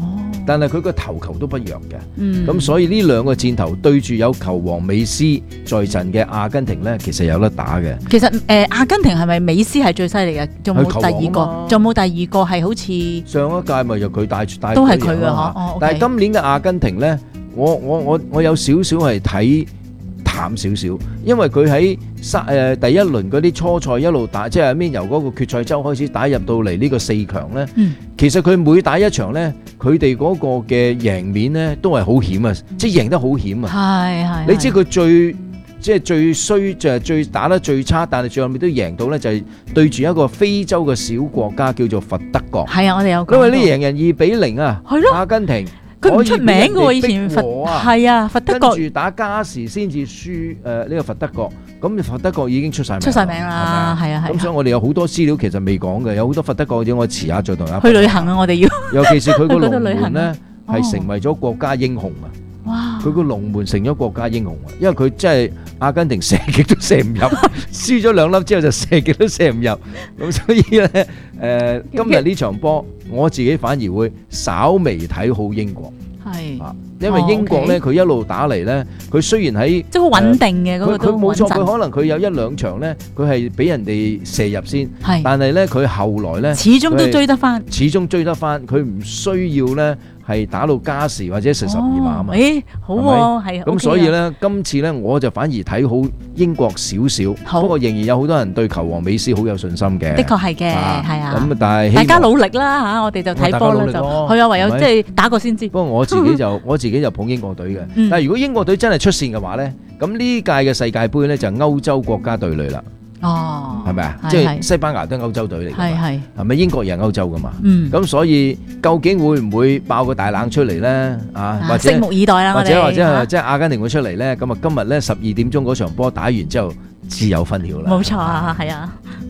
但係佢個頭球都不弱嘅。 嗯， 咁所以呢兩個箭頭對住有球王美斯在陣嘅阿根廷呢，其實有得打嘅。 其實誒、呃、阿根廷係咪美斯係最犀利嘅？仲冇第二個？仲冇第二個係好似上一屆咪就佢帶帶都係佢嘅嗬。哦， 但係今年嘅阿根廷呢，我我我我有少少係睇淡少少，因為佢喺誒第一輪嗰啲初賽一路打，即係邊由嗰個決賽周開始打入到嚟呢個四強呢。 嗯， 其實佢每打一場呢，佢哋嗰個嘅贏面呢都係好險啊，即係贏得好險啊。 係係， 你知佢最即係最衰就係最打得最差，但係最後面都贏到呢，就係對住一個非洲嘅小國家叫做佛得角。 係啊，我哋有講因為呢贏人二比零啊， 係咯， 阿根廷。 佢唔出名嘅喎，以前佛係啊，佛得角跟住打加時先至輸誒呢個佛得角，咁佛得角已經出晒名， 出晒名啦，係啊係。 咁所以我哋有好多資料其實未講嘅，有好多佛得角嘅，我遲下再同大家去旅行啊！我哋要， 尤其是佢個龍門咧係成為咗國家英雄啊！ 哇！ 佢個龍門成咗國家英雄啊，因為佢真係阿根廷射極都射唔入，輸咗兩粒之後就射極都射唔入，咁所以咧誒今日呢場波我自己反而會稍微睇好英國。 係， 因為英國咧佢一路打嚟咧，佢雖然喺即係好穩定嘅嗰個都穩陣。佢冇錯， 佢可能佢有一兩場咧，佢係俾人哋射入先， 係，但係咧佢後來咧始終都追得翻， 始終追得翻，佢唔需要咧。係打到加時或者射十二碼啊嘛， 誒好喎，係咁所以咧，今次咧我就反而睇好英國少少，不過仍然有好多人對球王美斯好有信心嘅。 的確係嘅，係啊。 咁但係大家努力啦嚇，我哋就睇波啦就，係啊，唯有即係打過先知。 不過我自己就我自己就捧英國隊嘅，但係如果英國隊真係出線嘅話咧，咁呢屆嘅世界盃咧就歐洲國家隊類啦。 哦， 係咪啊？即係西班牙都係歐洲隊嚟㗎嘛， 係係係咪英國人歐洲㗎嘛？ 嗯， 咁所以究竟會唔會爆個大冷出嚟咧？啊，或者拭目以待啦， 或者或者係即係阿根廷會出嚟咧？咁啊，今日咧十二點鐘嗰場波打完之後，自有分曉啦。 冇錯啊，係啊。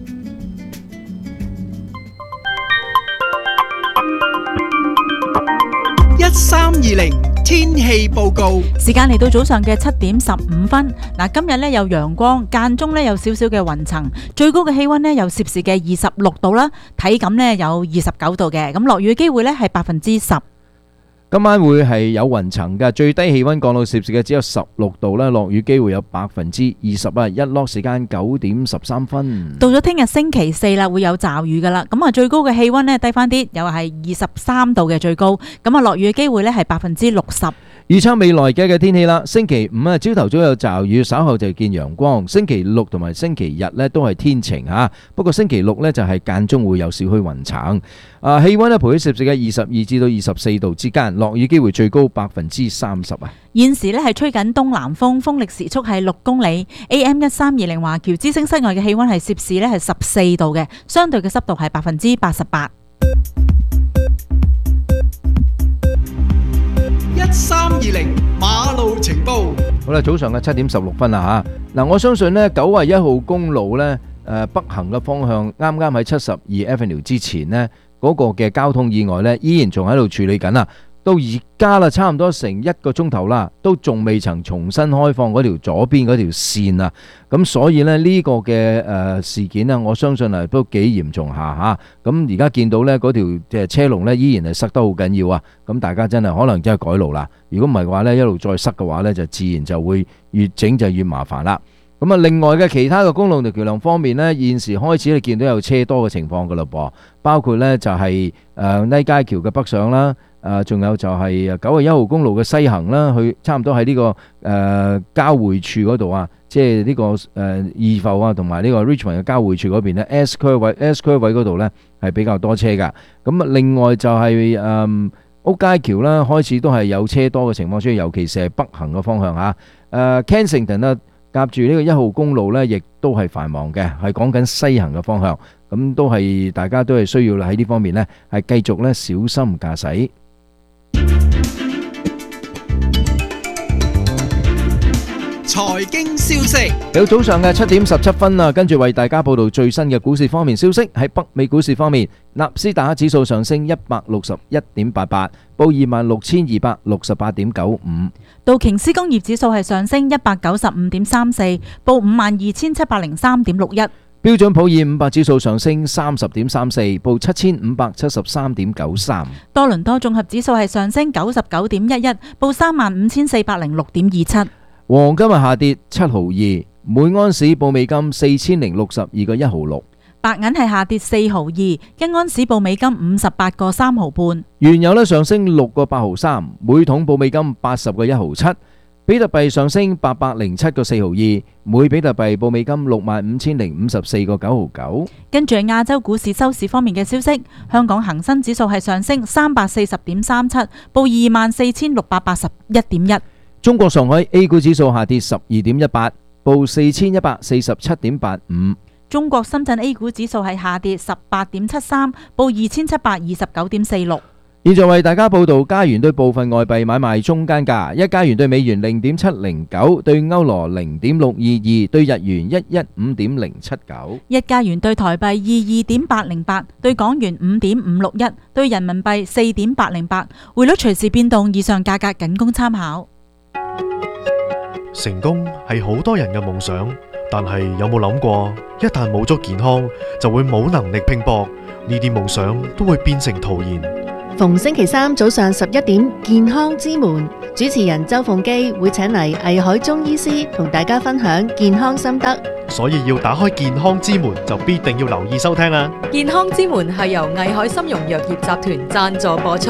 一三二零天氣報告， 時間嚟到早上嘅七點十五分。嗱，今日咧有陽光，間中咧有少少嘅雲層，最高嘅氣溫咧有攝氏嘅二十六度啦，體感咧有二十九度嘅，咁落雨嘅機會咧係百分之十。 今晚會係有雲層嘅，最低氣溫降到攝氏嘅只有十六度啦，落雨機會有百分之二十啊，日落時間九點十三分。 到咗聽日星期四啦，會有驟雨噶啦，咁啊最高嘅氣溫咧低翻啲，又係二十三度嘅最高，咁啊落雨嘅機會咧係百分之六十。 預測未來嘅嘅天氣啦，星期五啊朝頭早有驟雨，稍後就見陽光。星期六同埋星期日呢都係天晴吓，不過星期六呢就係間中會有少許雲層。啊，氣溫呢徘徊攝氏嘅二十二至到二十四度之間，落雨機會最高百分之三十啊。 現時呢係吹緊東南風，風力時速係六公里。A M 一三二零華僑之聲室外嘅氣溫係攝氏呢係十四度嘅，相對嘅濕度係百分之八十八。 一三二零馬路情報。 好啦，早上嘅七點十六分啦吓。嗱，我相信呢九十一號公路呢，誒北行嘅方向，啱啱喺七十二 Avenue 之前呢，嗰個嘅交通意外呢，依然仲喺度處理緊啊。到而家啦，差唔多成一個鐘頭啦，都仲未曾重新開放嗰條左邊嗰條線啊。咁所以呢，呢個嘅誒事件呢，我相信係都幾嚴重下嚇。咁而家見到呢嗰條嘅車龍呢，依然係塞得好緊要啊。咁大家真係可能真係改路啦。如果唔係嘅話呢，一路再塞嘅話呢，就自然就會越整就越麻煩啦。咁啊，另外嘅其他嘅公路同橋梁方面呢，現時開始你見到有車多嘅情況噶啦噃，包括呢就係誒坭街橋嘅北上啦。誒，仲有就係九十一號公路嘅西行啦，去差唔多喺呢個誒交匯處嗰度啊，即係呢個誒二埠啊，同埋呢個 Richmond 嘅交匯處嗰邊咧 S 區位 S 區位嗰度咧係比較多車噶。咁啊，另外就係誒屋街橋啦，開始都係有車多嘅情況，所以尤其是係北行嘅方向嚇。誒 Kensington 啊，夾住呢個一號公路咧，亦都係繁忙嘅，係講緊西行嘅方向。咁都係大家都係需要喺呢方面咧，係繼續咧小心駕駛。 財經消息， 有早上嘅七點十七分啊，跟住為大家報道最新嘅股市方面消息。喺北美股市方面，納斯達克指數上升一百六十一點八八，報二萬六千二百六十八點九五。 道瓊斯工業指數係上升一百九十五點三四，報五萬二千七百零三點六一。 標準普爾五百指數上升三十點三四，報七千五百七十三點九三。 多倫多綜合指數係上升九十九點一一，報三萬五千四百零六點二七。 黃金係下跌七毫二，每安士報美金四千零六十二個一毫六。 白銀係下跌四毫二，一安士報美金五十八個三毫半。 原油呢上升六個八毫三，每桶報美金八十個一毫七。比特幣上升八百零七個四毫二，每比特幣報美金六萬五千零五十四個九毫九。 跟住亞洲股市收市方面嘅消息，香港恒生指數係上升三百四十點三七，報二萬四千六百八十一點一。 中國上海 A 股指數下跌十二點一八，報四千一百四十七點八五。 中國深圳 A 股指數係下跌十八點七三，報二千七百二十九點四六。 現在為大家報道加元對部分外幣買賣中間價：一加元對美元零點七零九，對歐羅零點六二二，對日元一一五點零七九。 一加元對台幣二二點八零八，對港元五點五六一，對人民幣四點八零八。匯率隨時變動，以上價格僅供參考。 成功係好多人嘅夢想，但係有冇諗過，一旦冇咗健康，就會冇能力拼搏，呢啲夢想都會變成徒然。 逢星期三早上十一點，健康之門主持人周鳳基會請嚟藝海中醫師同大家分享健康心得， 所以要打開健康之門，就必定要留意收聽啦。 健康之門係由藝海參茸藥業集團贊助播出。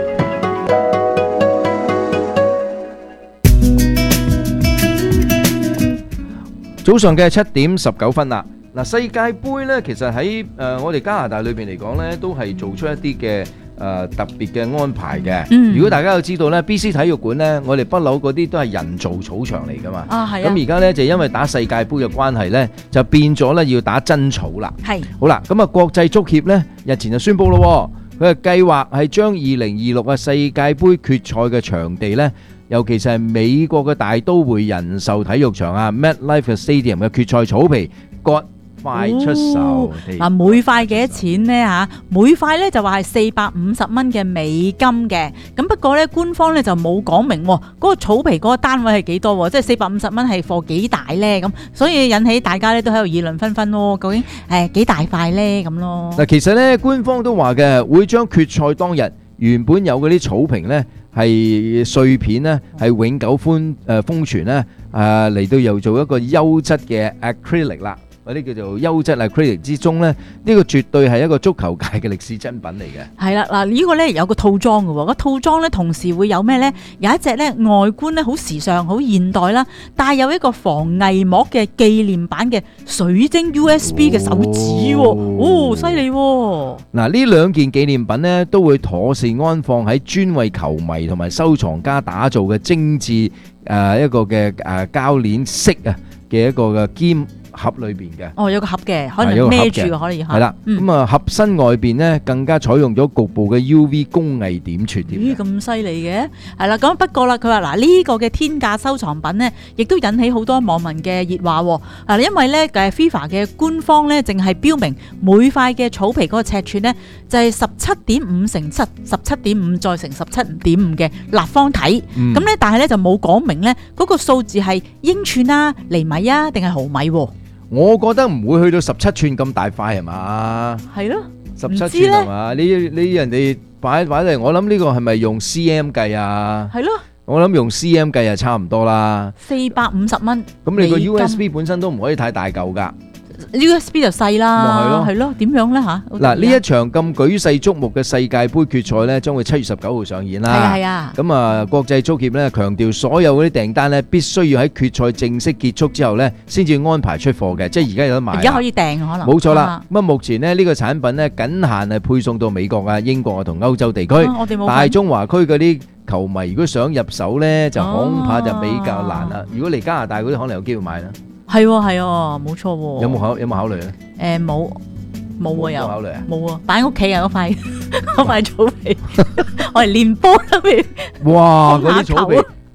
早上嘅七點十九分啦。嗱，世界盃呢，其實喺誒我哋加拿大裏邊嚟講呢，都係做出一啲嘅誒特別嘅安排嘅。 嗯、 如果大家都知道呢 B C 體育館呢，我哋不嬲嗰啲都係人造草場嚟噶嘛。 啊，係啊。 咁而家呢，就因為打世界盃嘅關係呢，就變咗呢要打真草啦。 係。 好啦，咁啊國際足協呢，日前就宣布咯，佢嘅計劃係將二零二六嘅世界盃決賽嘅場地呢，尤其是係美國嘅大都會人壽體育場啊 MetLife Stadium 嘅決賽草皮割快出售。 嗱、哦，每塊幾多錢呢？嚇？每塊咧就話係四百五十蚊嘅美金嘅。咁不過咧，官方咧就冇講明嗰、嗰個草皮嗰個單位係幾多，即係四百五十蚊係貨幾大咧？咁所以引起大家咧都喺度議論紛紛咯。究竟誒幾大塊咧？咁咯。 嗱，其實咧官方都話嘅，會將決賽當日原本有嗰啲草坪咧係碎片咧係永久封誒封存咧誒嚟到又做一個優質嘅 acrylic 啦。嗰啲叫做優質 acrylic 之中咧，呢個絕對係一個足球界嘅歷史真品嚟嘅。 係啦，嗱呢個咧有個套裝嘅喎，個套裝咧同時會有咩咧？有一隻咧外觀咧好時尚、好現代啦，帶有一個防偽膜嘅紀念版嘅水晶 U S B 嘅手指喎，哦，犀利喎！嗱， 呢兩件紀念品咧都會妥善安放喺專為球迷同埋收藏家打造嘅精緻誒一個嘅誒膠鏈式啊嘅一個嘅兼盒裏邊嘅。哦，有個盒嘅，可能孭住嘅可以嚇。係啦，咁啊盒身外邊咧更加採用咗局部嘅 U V 工藝點綴添。咦，咁犀利嘅？係啦，咁不過啦，佢話嗱呢個嘅天價收藏品咧，亦都引起好多網民嘅熱話喎。嗱，因為咧誒 FIFA 嘅官方咧淨係標明每塊嘅草皮嗰個尺寸咧就係十七點五乘七十七點五再乘十七點五嘅立方體。咁咧，但係咧就冇講明咧嗰個數字係英寸啊、厘米啊定係毫米喎。我覺得唔會去到十七寸咁大塊係嘛？係咯，十七寸係嘛？你你人哋擺擺嚟，我諗呢個係咪用 C M 計啊？係咯，我諗用 C M 計啊，差唔多啦。四百五十蚊。咁你個 U S B 本身都唔可以太大嚿㗎。U S B 就細啦，係咯，點樣咧嚇？嗱，呢一場咁舉世矚目嘅世界盃決賽咧，將會七月十九號上演啦。係啊係啊。咁啊，國際足協咧強調，所有嗰啲訂單咧必須要喺決賽正式結束之後咧，先至安排出貨嘅，即係而家有得賣。而家可以訂可能。冇錯啦。咁啊，目前咧呢個產品咧僅限係配送到美國啊、英國啊同歐洲地區。我哋冇。大中華區嗰啲球迷如果想入手咧，就恐怕就比較難啦。如果嚟加拿大嗰啲，可能有機會買啦。係喎係喎，冇錯喎。有冇考有冇考慮咧？誒冇冇啊，有冇考慮啊？冇啊，擺喺屋企啊，嗰塊嗰塊草皮，我嚟練波啦，譬如。哇！嗰啲草皮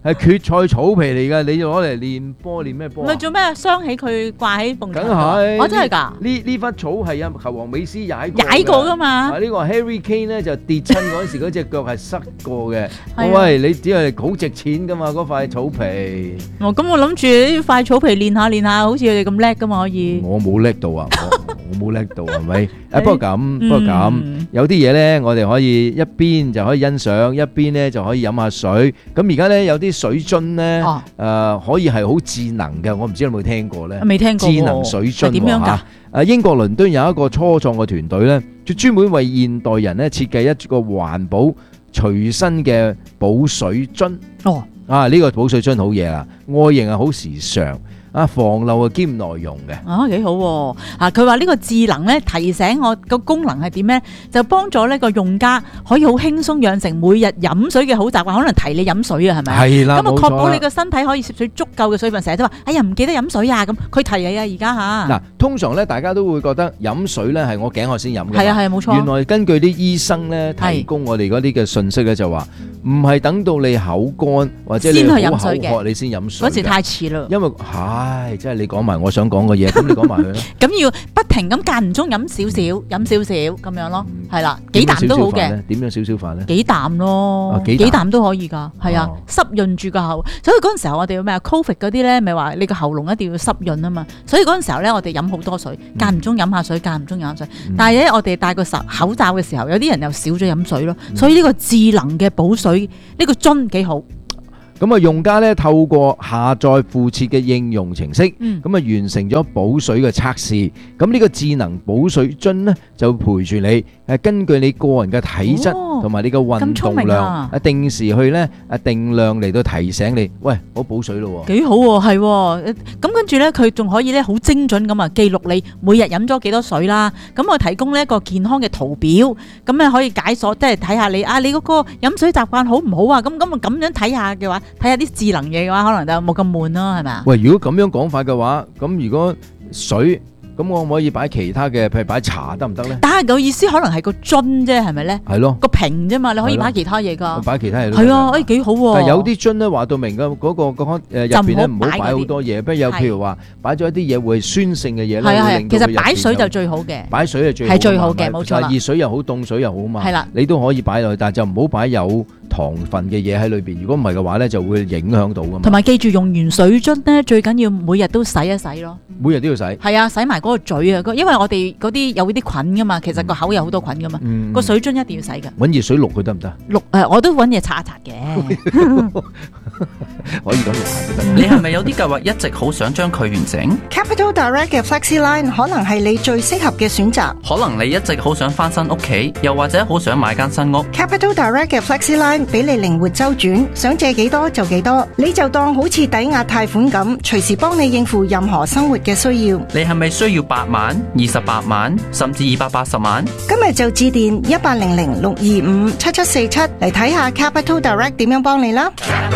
係決賽草皮嚟㗎，你攞嚟練波練咩波啊？ 唔係做咩？傷起佢掛喺埲牆度。 梗係， 我真係㗎。 呢呢忽草係啊，球王美斯踩踩過㗎嘛。 啊，呢個 Harry Kane 咧就跌親嗰陣時，嗰隻腳係塞過嘅。喂，你只係好值錢㗎嘛？嗰塊草皮。 哦，咁我諗住呢塊草皮練下練下，好似佢哋咁叻㗎嘛可以。 我冇叻到啊！我冇叻到係咪？誒，不過咁，不過咁，有啲嘢咧，我哋可以一邊就可以欣賞，一邊咧就可以飲下水。咁而家咧有啲水樽咧，誒可以係好智能嘅，我唔知有冇聽過咧？ 未聽過。 智能水樽點樣㗎？ 誒，英國倫敦有一個初創嘅團隊咧，就專門為現代人咧設計一個環保隨身嘅補水樽。 哦， 啊呢個補水樽好嘢啦，外形係好時尚。啊，防漏啊兼耐用嘅， 啊幾好喎！啊，佢話呢個智能咧提醒我個功能係點咧，就幫助呢個用家可以好輕鬆養成每日飲水嘅好習慣，可能提你飲水啊，係咪？ 係啦， 咁啊確保你個身體可以攝取足夠嘅水分，成日都話哎呀唔記得飲水啊咁，佢提你啊而家嚇。 嗱，通常咧大家都會覺得飲水咧係我頸渴先飲嘅， 係啊係啊冇錯。 原來根據啲醫生咧提供我哋嗰啲嘅信息咧就話，唔係等到你口乾或者你好口渴你先飲水， 嗰時太遲啦。 因為唉，真係你講埋我想講嘅嘢，咁你講埋佢啦。 咁要不停咁間唔中飲少少，飲少少咁樣咯，係啦，幾啖都好嘅。 點樣少少飯咧？ 幾啖咯，幾啖都可以㗎，係啊，濕潤住個口。所以嗰陣時候我哋要咩啊 ？Covid 嗰啲咧，咪話你個喉嚨一定要濕潤啊嘛。所以嗰陣時候咧，我哋飲好多水，間唔中飲下水，間唔中飲下水。但係咧，我哋戴個口罩嘅時候，有啲人又少咗飲水咯。所以呢個智能嘅補水呢個樽幾好。 咁啊，用家咧透過下載附設嘅應用程式，咁啊、嗯、完成咗補水嘅測試。咁呢個智能補水樽咧就陪住你，誒根據你個人嘅體質同埋你嘅運動量，啊、定時去咧誒定量嚟到提醒你，喂，我補水咯喎。 幾好喎，係喎。咁跟住咧，佢仲可以咧好精準咁啊記錄你每日飲咗幾多水啦。咁我提供呢一個健康嘅圖表，咁咧可以解鎖，即係睇下你啊，你嗰個飲水習慣好唔好啊？咁咁啊咁樣睇下嘅話。睇下啲智能嘢嘅話，可能就冇咁悶咯，係咪啊？ 喂，如果咁樣講法嘅話，咁如果水，咁我可唔可以擺其他嘅，譬如擺茶得唔得咧？ 但係個意思可能係個樽啫，係咪咧？ 係咯， 個瓶啫嘛，你可以擺其他嘢噶。 擺其他嘢係啊，誒幾好喎！ 但係有啲樽咧話到明嘅，嗰個個誒入邊咧唔好擺好多嘢，不如有譬如話擺咗一啲嘢會酸性嘅嘢咧，會令到佢入邊有。其實擺水就最好嘅。擺水係最係最好嘅，冇錯啦。熱水又好，凍水又好嘛。係啦，你都可以擺落去，但係就唔好擺有糖分嘅嘢喺裏邊。如果唔係嘅話咧，就會影響到噶嘛。同埋記住用完水樽咧，最緊要每日都洗一洗咯。每日都要洗。係啊，洗埋嗰個嘴啊，因為我哋嗰啲有啲菌噶嘛，其實個口有好多菌噶嘛，個水樽一定要洗噶。揾熱水渌佢得唔得？渌誒，我都揾嘢擦一擦嘅。可以咁渌下都得。 你係咪有啲計劃一直好想將佢完成 ？Capital Direct 嘅 Flexi Line 可能係你最適合嘅選擇。 可能你一直好想翻新屋企，又或者好想買間新屋。 Capital Direct 嘅 Flexi Line 俾你靈活周轉，想借幾多就幾多，你就當好似抵押貸款咁，隨時幫你應付任何生活嘅需要。 你係咪需要八萬、二十八萬，甚至二百八十萬？ 今日就致電一八零零六二五七七四七嚟睇下 Capital Direct 點樣幫你啦。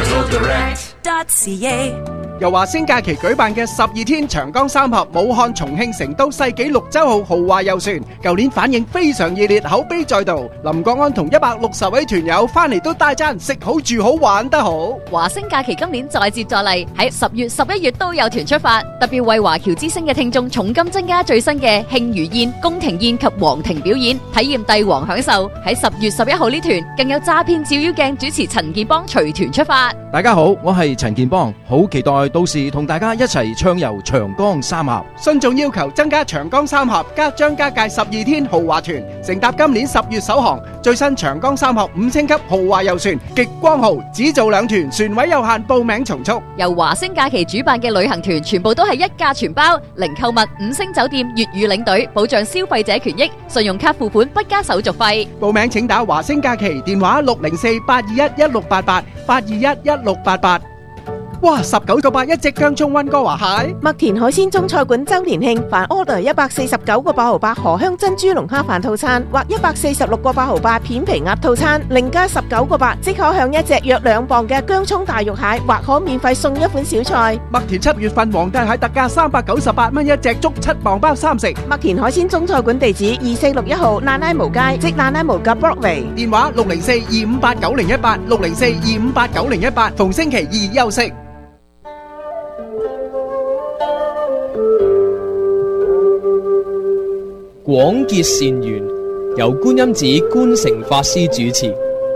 由華星假期舉辦嘅十二天長江三峽武漢、重慶、成都世紀綠洲號豪華遊船，舊年反應非常熱烈，口碑再度。林國安同一百六十位團友翻嚟都大讚食好住好玩得好。 華星假期今年再接再厲，喺十月、十一月都有團出發，特別為華僑之星嘅聽眾重金增加最新嘅慶餘宴、宮廷宴及皇庭表演，體驗帝王享受。喺十月十一號呢團更有詐騙照妖鏡主持陳建邦隨團出發。 大家好，我係陳建邦，好期待到時同大家一齊暢遊長江三峽。 信眾要求增加長江三峽加張家界十二天豪華團，乘搭今年十月首航最新長江三峽五星級豪華遊船極光號，只做兩團，船位有限，報名從速。 由華星假期主辦嘅旅行團全部都係一價全包，零購物、五星酒店、粵語領隊，保障消費者權益，信用卡付款不加手續費。 報名請打華星假期電話六零四八二一一六八八八二一一六八八。 哇，十九個八一隻姜葱溫哥華蟹。 麥田海鮮中菜館周年慶，凡 order 一百四十九個八毫八荷香珍珠龍蝦飯套餐，或一百四十六個八毫八片皮鴨套餐，另加十九個八，即可享一隻約兩磅嘅姜葱大肉蟹，或可免費送一款小菜。 麥田七月份皇帝蟹特價三百九十八蚊一隻，足七磅包三食。 麥田海鮮中菜館地址二四六一號蘭拉毛街，即蘭拉毛嘅 Broadway。 電話六零四二五八九零一八，六零四二五八九零一八，逢星期二休息。 廣結善緣，由觀音寺觀誠法師主持。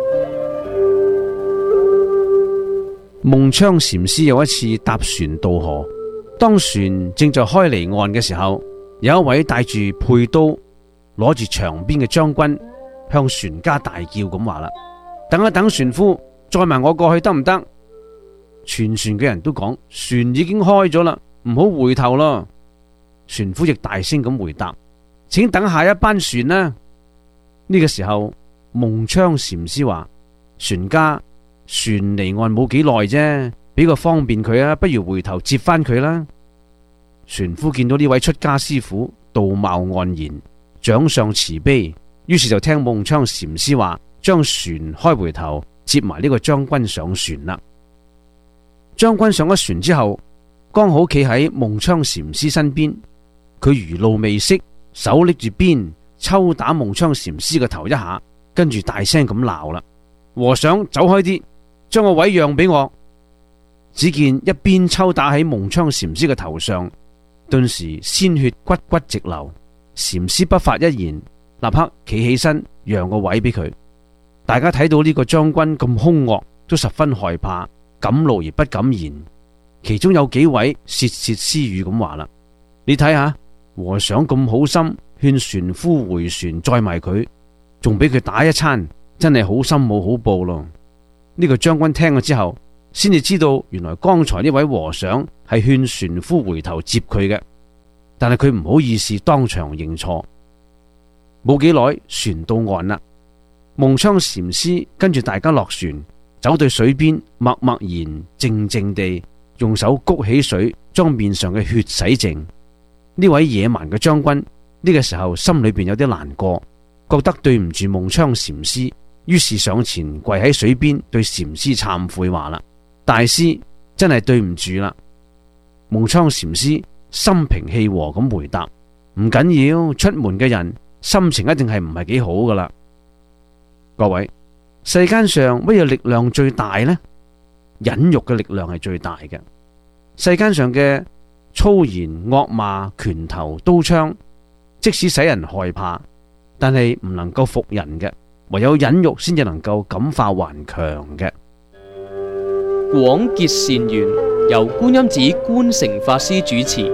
夢昌禪師有一次搭船渡河，當船正在開離岸嘅時候，有一位帶住佩刀、攞住長鞭嘅將軍向船家大叫咁話啦：等一等，船夫，載埋我過去得唔得？全船嘅人都講：船已經開咗啦，唔好回頭咯。船夫亦大聲咁回答：請等下一班船啦。呢個時候，夢昌禪師話：船家，船離岸冇幾耐啫，俾個方便佢啊，不如回頭接翻佢啦。船夫見到呢位出家師傅道貌岸然，長相慈悲，於是就聽夢昌禪師話，將船開回頭，接埋呢個將軍上船啦。將軍上咗船之後，剛好企喺夢昌禪師身邊，佢餘怒未息，手拎住鞭抽打夢昌禪師個頭一下，跟住大聲咁鬧啦：和尚，走開啲，將個位讓俾我。只見一鞭抽打喺夢昌禪師嘅頭上，頓時鮮血骨骨直流。禪師不發一言，立刻企起身讓個位俾佢。大家睇到呢個將軍咁兇惡，都十分害怕，敢怒而不敢言。其中有幾位竊竊私語咁話啦：你睇下，和尚咁好心勸船夫回船載埋佢，仲俾佢打一餐，真係好心冇好報咯。呢個將軍聽咗之後，先至知道原來剛才呢位和尚係勸船夫回頭接佢嘅，但係佢唔好意思當場認錯。冇幾耐，船到岸啦。夢昌禪師跟住大家落船，走到水邊，默默然靜靜地用手谷起水，將面上嘅血洗淨。呢位野蠻嘅將軍呢個時候心裏邊有啲難過，覺得對唔住夢昌禪師，於是上前跪喺水邊對禪師懺悔話啦：大師真係對唔住啦。夢昌禪師心平氣和咁回答：唔緊要，出門嘅人心情一定係唔係幾好噶啦。各位，世間上乜嘢力量最大呢？忍辱嘅力量係最大嘅。世間上嘅粗言惡罵、拳頭刀槍，即使使人害怕，但係唔能夠服人嘅，唯有忍辱先至能夠感化頑強嘅。 廣結善緣，由觀音寺觀誠法師主持。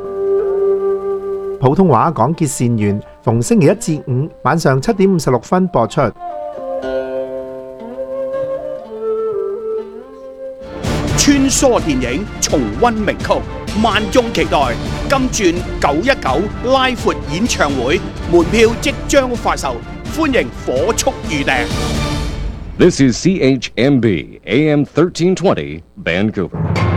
普通話廣結善緣，逢星期一至五晚上七點五十六分播出。 穿梭電影，重溫名曲，萬眾期待金鑽九一九拉闊演唱會，門票即將發售，歡迎火速預訂。 This is C H M B A M thirteen twenty Vancouver。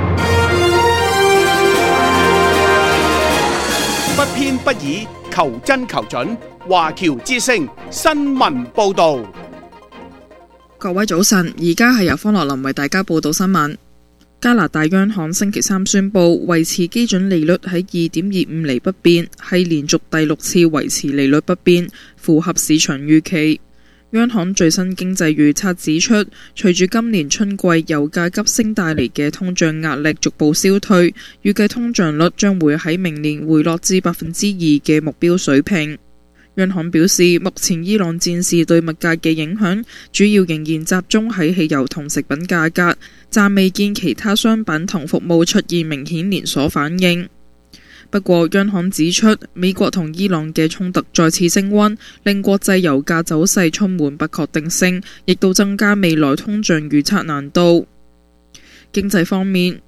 不偏不倚，求真求準，華僑之聲新聞報導。 各位早晨，而家係由方樂林為大家報道新聞。加拿大央行星期三宣布維持基準利率喺二點二五厘不變，係連續第六次維持利率不變，符合市場預期。央行最新經濟預測指出，隨住今年春季油價急升帶嚟嘅通脹壓力逐步消退，預計通脹率將會喺明年回落至百分之二嘅目標水平。央行表示，目前伊朗戰事對物價嘅影響主要仍然集中喺汽油同食品價格，暫未見其他商品同服務出現明顯連鎖反應。不過，央行指出，美國同伊朗嘅衝突再次升溫，令國際油價走勢充滿不確定性，亦都增加未來通脹預測難度。經濟方面，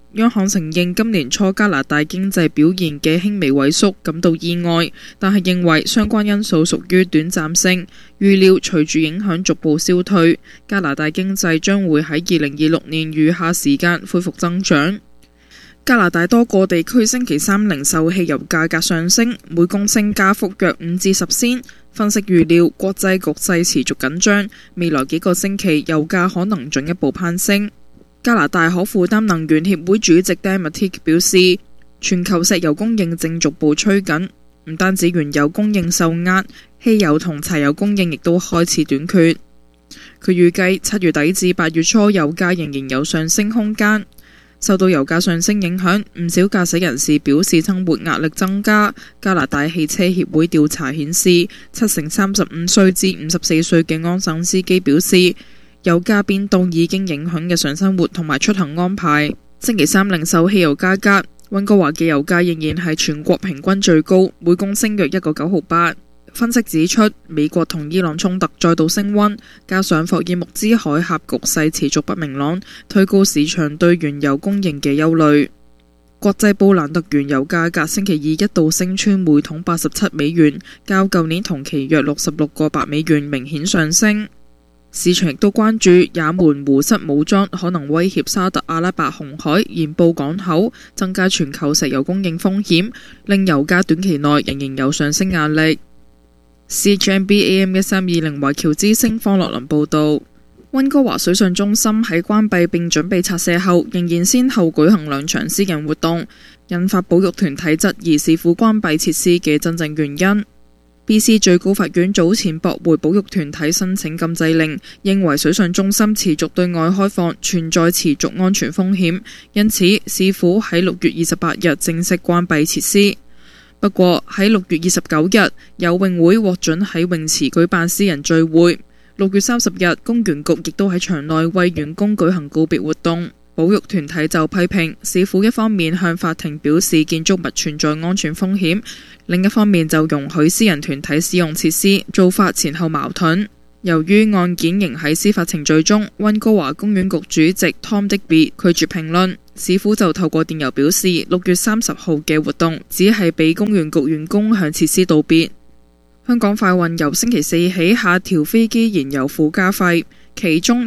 央行承認今年初加拿大經濟表現嘅輕微萎縮感到意外，但係認為相關因素屬於短暫性，預料隨住影響逐步消退，加拿大經濟將會喺二零二六年餘下時間恢復增長。加拿大多個地區星期三零售汽油價格上升，每公升加幅約五至十仙。分析預料國際局勢持續緊張，未來幾個星期油價可能進一步攀升。加拿大可負擔能源協會主席 Dan Mattick 表示，全球石油供應正逐步趨緊，唔單止原油供應受壓，汽油同柴油供應亦都開始短缺。佢預計七月底至八月初油價仍然有上升空間。受到油價上升影響，唔少駕駛人士表示生活壓力增加。加拿大汽車協會調查顯示，七成三十五歲至五十四歲嘅安省司機表示，油價變動已經影響日常生活同埋出行安排。星期三零售汽油價格，溫哥華嘅油價仍然係全國平均最高，每公升約一個九毫八。分析指出，美國同伊朗衝突再度升溫，加上霍爾木茲海峽局勢持續不明朗，推高市場對原油供應嘅憂慮。國際布蘭特原油價格星期二一度升穿每桶八十七美元，較舊年同期約六十六個八美元明顯上升。市場亦都關注也門胡塞武裝可能威脅沙特阿拉伯紅海鹽布港口，增加全球石油供應風險，令油價短期內仍然有上升壓力。C H M B A M 一三二零華僑之星方樂林報道，溫哥華水上中心喺關閉並準備拆卸後，仍然先後舉行兩場私人活動，引發保育團體質疑市府關閉設施嘅真正原因。B C 最高法院早前駁回保育團體申請禁制令，認為水上中心持續對外開放存在持續安全風險，因此市府喺六月二十八日正式關閉設施。不過喺六月二十九日，游泳會獲准喺泳池舉辦私人聚會。六月三十日，公園局亦都喺場內為員工舉行告別活動。保育團體就批評市府一方面向法庭表示建築物存在安全風險，另一方面就容許私人團體使用設施，做法前後矛盾。由於案件仍喺司法程序中，溫哥華公園局主席 Tom Digby 拒絕評論。市府就透過電郵表示，六月三十號嘅活動只係俾公園局員工向設施道別。香港快運由星期四起下調飛機燃油附加費，其中